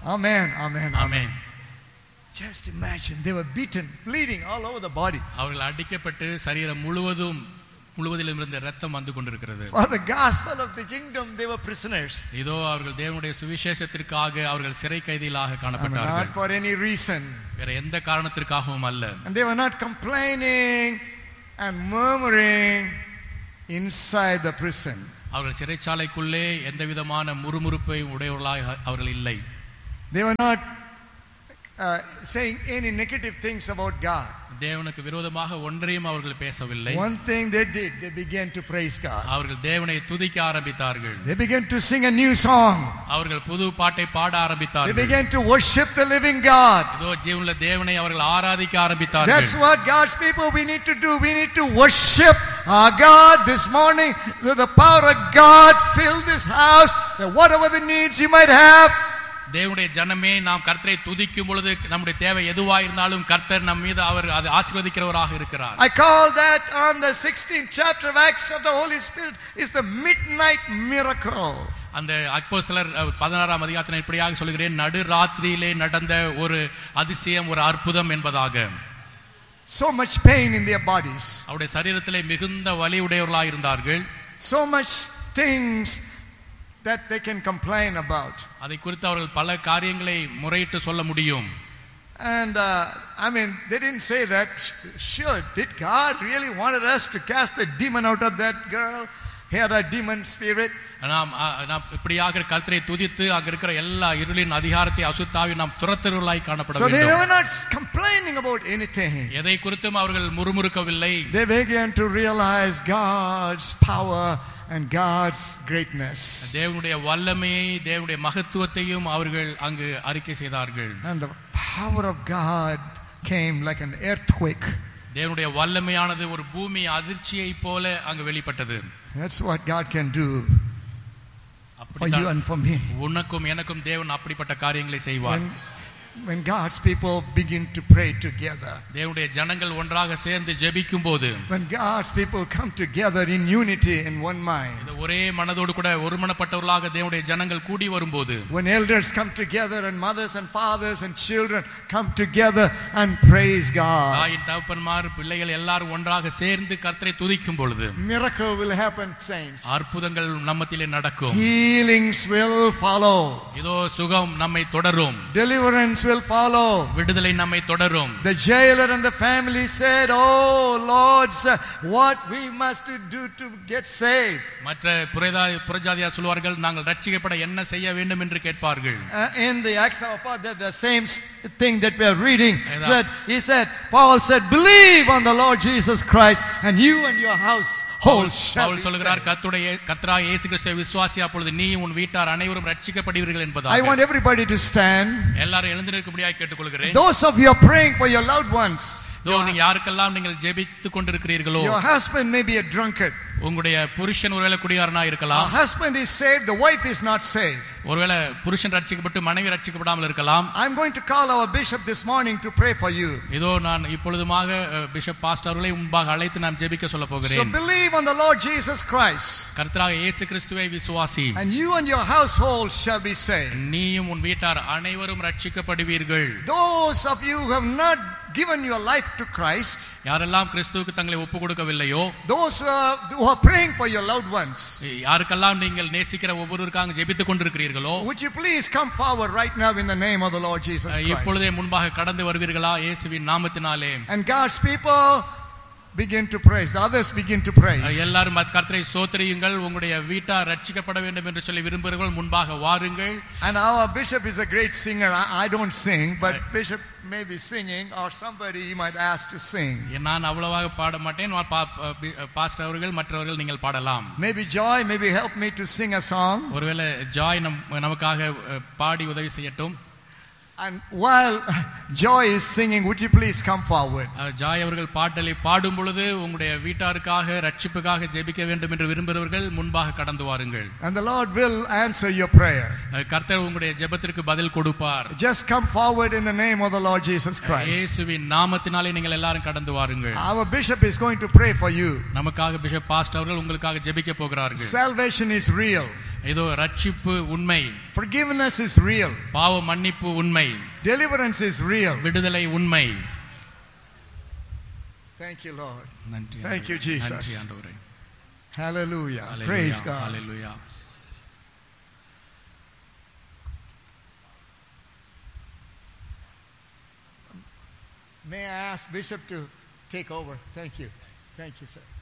B: Amen, amen, amen.
A: Amen.
B: Just imagine, they were beaten, bleeding all over the body.
A: அவர்கள் அடிக்கப்பட்டு சரீரம் முழுவதும் முழுவதிலும் இருந்த இரத்தம் வந்து கொண்டிருக்கிறது.
B: For the gospel of the kingdom, they were prisoners.
A: இதோ அவர்கள் தேவனுடைய சுவிசேஷத்திற்காக அவர்கள் சிறை கைதிகளாக
B: I mean,
A: காணப்பட்டார்கள்.
B: not for any reason.
A: வேற எந்த காரணத்திற்காகவும் அல்ல.
B: And they were not complaining and murmuring inside the prison.
A: அவர்கள் சிறைச்சாலைக்குள்ளே எந்த விதமான முறுமுறுப்பை உடையவர்களாக அவர்கள் இல்லை.
B: They were not uh, saying any negative things about God.
A: தேவனுக்கு விரோதமாக ஒன்றையும் அவர்கள் பேசவில்லை.
B: One thing they did, they began to praise God.
A: அவர்கள் தேவனை துதிக்க ஆரம்பித்தார்கள்.
B: They began to sing a new song.
A: அவர்கள் புது பாட்டை பாட
B: They
A: ஆரம்பித்தார்கள்.
B: began to worship the living God.
A: இதோ ஜீவனுள்ள தேவனை அவர்கள் ஆராதிக்க ஆரம்பித்தார்கள்.
B: That's what God's people we need to do. We need to worship our God this morning. So the power of God fill this house. That whatever the needs you might have,
A: தேவனுடைய ஜனமே நாம் கர்த்தரை துதிக்கும் பொழுது நம்முடைய தேவை எதுவாக இருந்தாலும் கர்த்தர் நம் மீது அவர் அதை ஆசீர்வதிக்கிறவராக இருக்கிறார்.
B: I call that on the sixteenth chapter of Acts of the Holy Spirit is the midnight miracle.
A: அந்த அப்போஸ்தலர் பதினாறாம் அதிகாரத்தில் இப்படியாக சொல்கிறேன், நடு ராத்திரியிலே நடந்த ஒரு அதிசயம், ஒரு அற்புதம் என்பதாக.
B: So much pain in their bodies.
A: அவருடைய சரீரத்திலே மிகுந்த வலி உடையவர்களாக இருந்தார்கள்.
B: So much things that they can complain about.
A: அதை குறித்து அவர்கள் பல காரியங்களை முறையிட்டு சொல்ல முடியும்.
B: And uh, I mean, they didn't say that. Sure, did God really wanted us to cast the demon out of that girl? He had a demon spirit.
A: நாம் நாம் இப்படியாக கர்த்தரை துதித்து அங்க இருக்கிற எல்லா இருளின் அதிகாரத்தை அசுத்தாவி நாம் துரத்துறவர்களாய் காணப்பட
B: So they
A: வேண்டும்.
B: were not complaining about anything.
A: எதை குறித்தும் அவர்கள் முறுமுறுக்கவில்லை.
B: They began to realize God's power and God's greatness.
A: தேவனுடைய வல்லமையை, தேவனுடைய மகத்துவத்தையும் அவர்கள் அங்கு அறிக்கை செய்தார்கள்.
B: And the power of God came like an earthquake.
A: தேவனுடைய வல்லமையானது ஒரு பூமி அதிர்ச்சியை போல அங்கு வெளிப்பட்டது.
B: That's what God can do for you and for me.
A: உனக்கும் எனக்கும் தேவன் அப்படிப்பட்ட காரியங்களை செய்வார்.
B: When, when God's people begin to pray together.
A: தேவனுடைய ஜனங்கள் ஒன்றாக சேர்ந்து ஜெபிக்கும் போது,
B: When God's people come together in unity in one mind.
A: ஒரே மனதோடு கூட ஒருமனப்பட்டவர்களாக தேவனுடைய ஜனங்கள் கூடி வரும்போது,
B: When elders come together and mothers and fathers and children come together and praise God.
A: தாயின் தகப்பன்மார் பிள்ளைகள் எல்லாரும் ஒன்றாக சேர்ந்து கர்த்தரை துதிக்கும் பொழுது
B: Miracle will happen, saints.
A: அற்புதங்கள் நம்மத்திலே நடக்கும்.
B: Healings will follow.
A: இதோ சுகம் நம்மை தொடரும்.
B: Deliverance will follow.
A: விடுதலை நம்மை தொடரும்.
B: The jailer and the family said, "Oh Lord, sir, what we must do to get saved?"
A: மற்ற புரஜா- புறஜாதியார் சொல்வார்கள், நாங்கள் ரட்சிக்கப்பட என்ன செய்ய வேண்டும் என்று கேட்பார்கள்.
B: Uh, in the Acts of Apostles, the, the same s- thing that we are reading,
A: Amen.
B: that he said, Paul said, "Believe on the Lord Jesus Christ, and you and your house whole shall
A: Pavul
B: be
A: சொல்கிறார்,
B: saved."
A: கர்த்தருடைய கர்த்தராகிய இயேசு கிறிஸ்துவை விசுவாசி, அப்பொழுது நீ உன் வீட்டார் அனைவரும் ரட்சிக்கப்படுவீர்கள்
B: I
A: என்பதாக.
B: want everybody to stand.
A: எல்லாரும் எழுந்திருக்கும்படியாக கேட்டுக்கொள்கிறேன்.
B: Those of you are praying for your loved ones.
A: இதோ நீங்க யாருக்கெல்லாம் நீங்கள் ஜெபித்துக் கொண்டிருக்கிறீர்களோ,
B: Your husband may be a drunkard.
A: உங்களுடைய புருஷன் ஒருவேளை குடிகாரனா
B: A
A: இருக்கலாம்.
B: husband is saved, the wife is not saved.
A: ஒருவேளை புருஷன் ரட்சிக்கப்பட்டு மனைவி ரட்சிக்கப்படாமல் இருக்கலாம்.
B: I'm going to call our bishop this morning to pray for you.
A: இதோ நான் இப்பொழுதுமாக அஹ், பிஷப் பாஸ்டர் அவர்களை முன்பாக அழைத்து நான் ஜெபிக்க சொல்ல
B: So
A: போகிறேன்.
B: believe on the Lord Jesus Christ,
A: கர்த்தராகிய இயேசு கிறிஸ்துவை விசுவாசி,
B: and you and your household shall be saved.
A: நீயும் உன் வீட்டார் அனைவரும் ரட்சிக்கப்படுவீர்கள்.
B: Those of you who have not given your life to Christ,
A: யாரெல்லாம் கிறிஸ்துவுக்கு தங்களை ஒப்பு கொடுக்கவில்லையோ,
B: those who are, who are praying for your loved ones,
A: யாருக்கெல்லாம் நீங்கள் நேசிக்கிற ஒவ்வொருவருக்காக ஜெபித்துக் கொண்டிருக்கிறீர்களோ,
B: would you please come forward right now in the name of the Lord Jesus Christ?
A: இப்பொழுதே முன்பாக கடந்து வருவீர்களா இயேசுவின் நாமத்தினாலே.
B: And God's people begin to praise. The others begin to praise.
A: எல்லாரும் கர்த்தரை ஸ்தோத்திரியுங்கள். உங்களுடைய வீட்டார் ரட்சிக்கப்பட வேண்டும் என்று சொல்லி விரும்புகிறவர்கள் முன்பாக வாருங்கள்.
B: And our bishop is a great singer. I, I don't sing, but bishop may be singing, or somebody you might ask to sing.
A: நான் அவ்வளவாக பாட மாட்டேன். பாஸ்டர் அவர்கள் மற்றவர்கள் நீங்கள் பாடலாம்.
B: Maybe Joy, maybe help me to sing a song.
A: ஒருவேளை Joy நம் நமக்காக பாடி உதவி செய்யட்டும்.
B: And while Joy is singing, would you please come forward?
A: Joy அவர்கள் பாட்டலை பாடும் பொழுது உங்களுடைய வீட்டாருக்காக ரட்சிப்புக்காக ஜெபிக்க வேண்டும் என்று விரும்புகிறவர்கள் முன்பாக கடந்து வாருங்கள்.
B: And the Lord will answer your prayer.
A: கர்த்தர் உங்களுடைய ஜெபத்திற்கு பதில் கொடுப்பார்.
B: Just come forward in the name of the Lord Jesus Christ.
A: இயேசுவின் நாமத்தினாலே நீங்கள் எல்லாரும் கடந்து வாருங்கள்.
B: Our bishop is going to pray for you.
A: நமக்காக பிஷப் பாஸ்டர் அவர்கள் உங்களுக்காக ஜெபிக்க போகிறார்கள்.
B: Salvation is real.
A: இதோ ரட்சிப்பு உண்மை,
B: Forgiveness is real.
A: பாவ மன்னிப்பு உண்மை,
B: Deliverance is real.
A: விடுதலை உண்மை.
B: Thank you, Lord.
A: நன்றி.
B: Thank you, Jesus.
A: நன்றி ஆண்டவரே.
B: Hallelujah.
A: Hallelujah.
B: Praise God.
A: Hallelujah.
B: May I ask Bishop to take over? Thank you. Thank you, sir.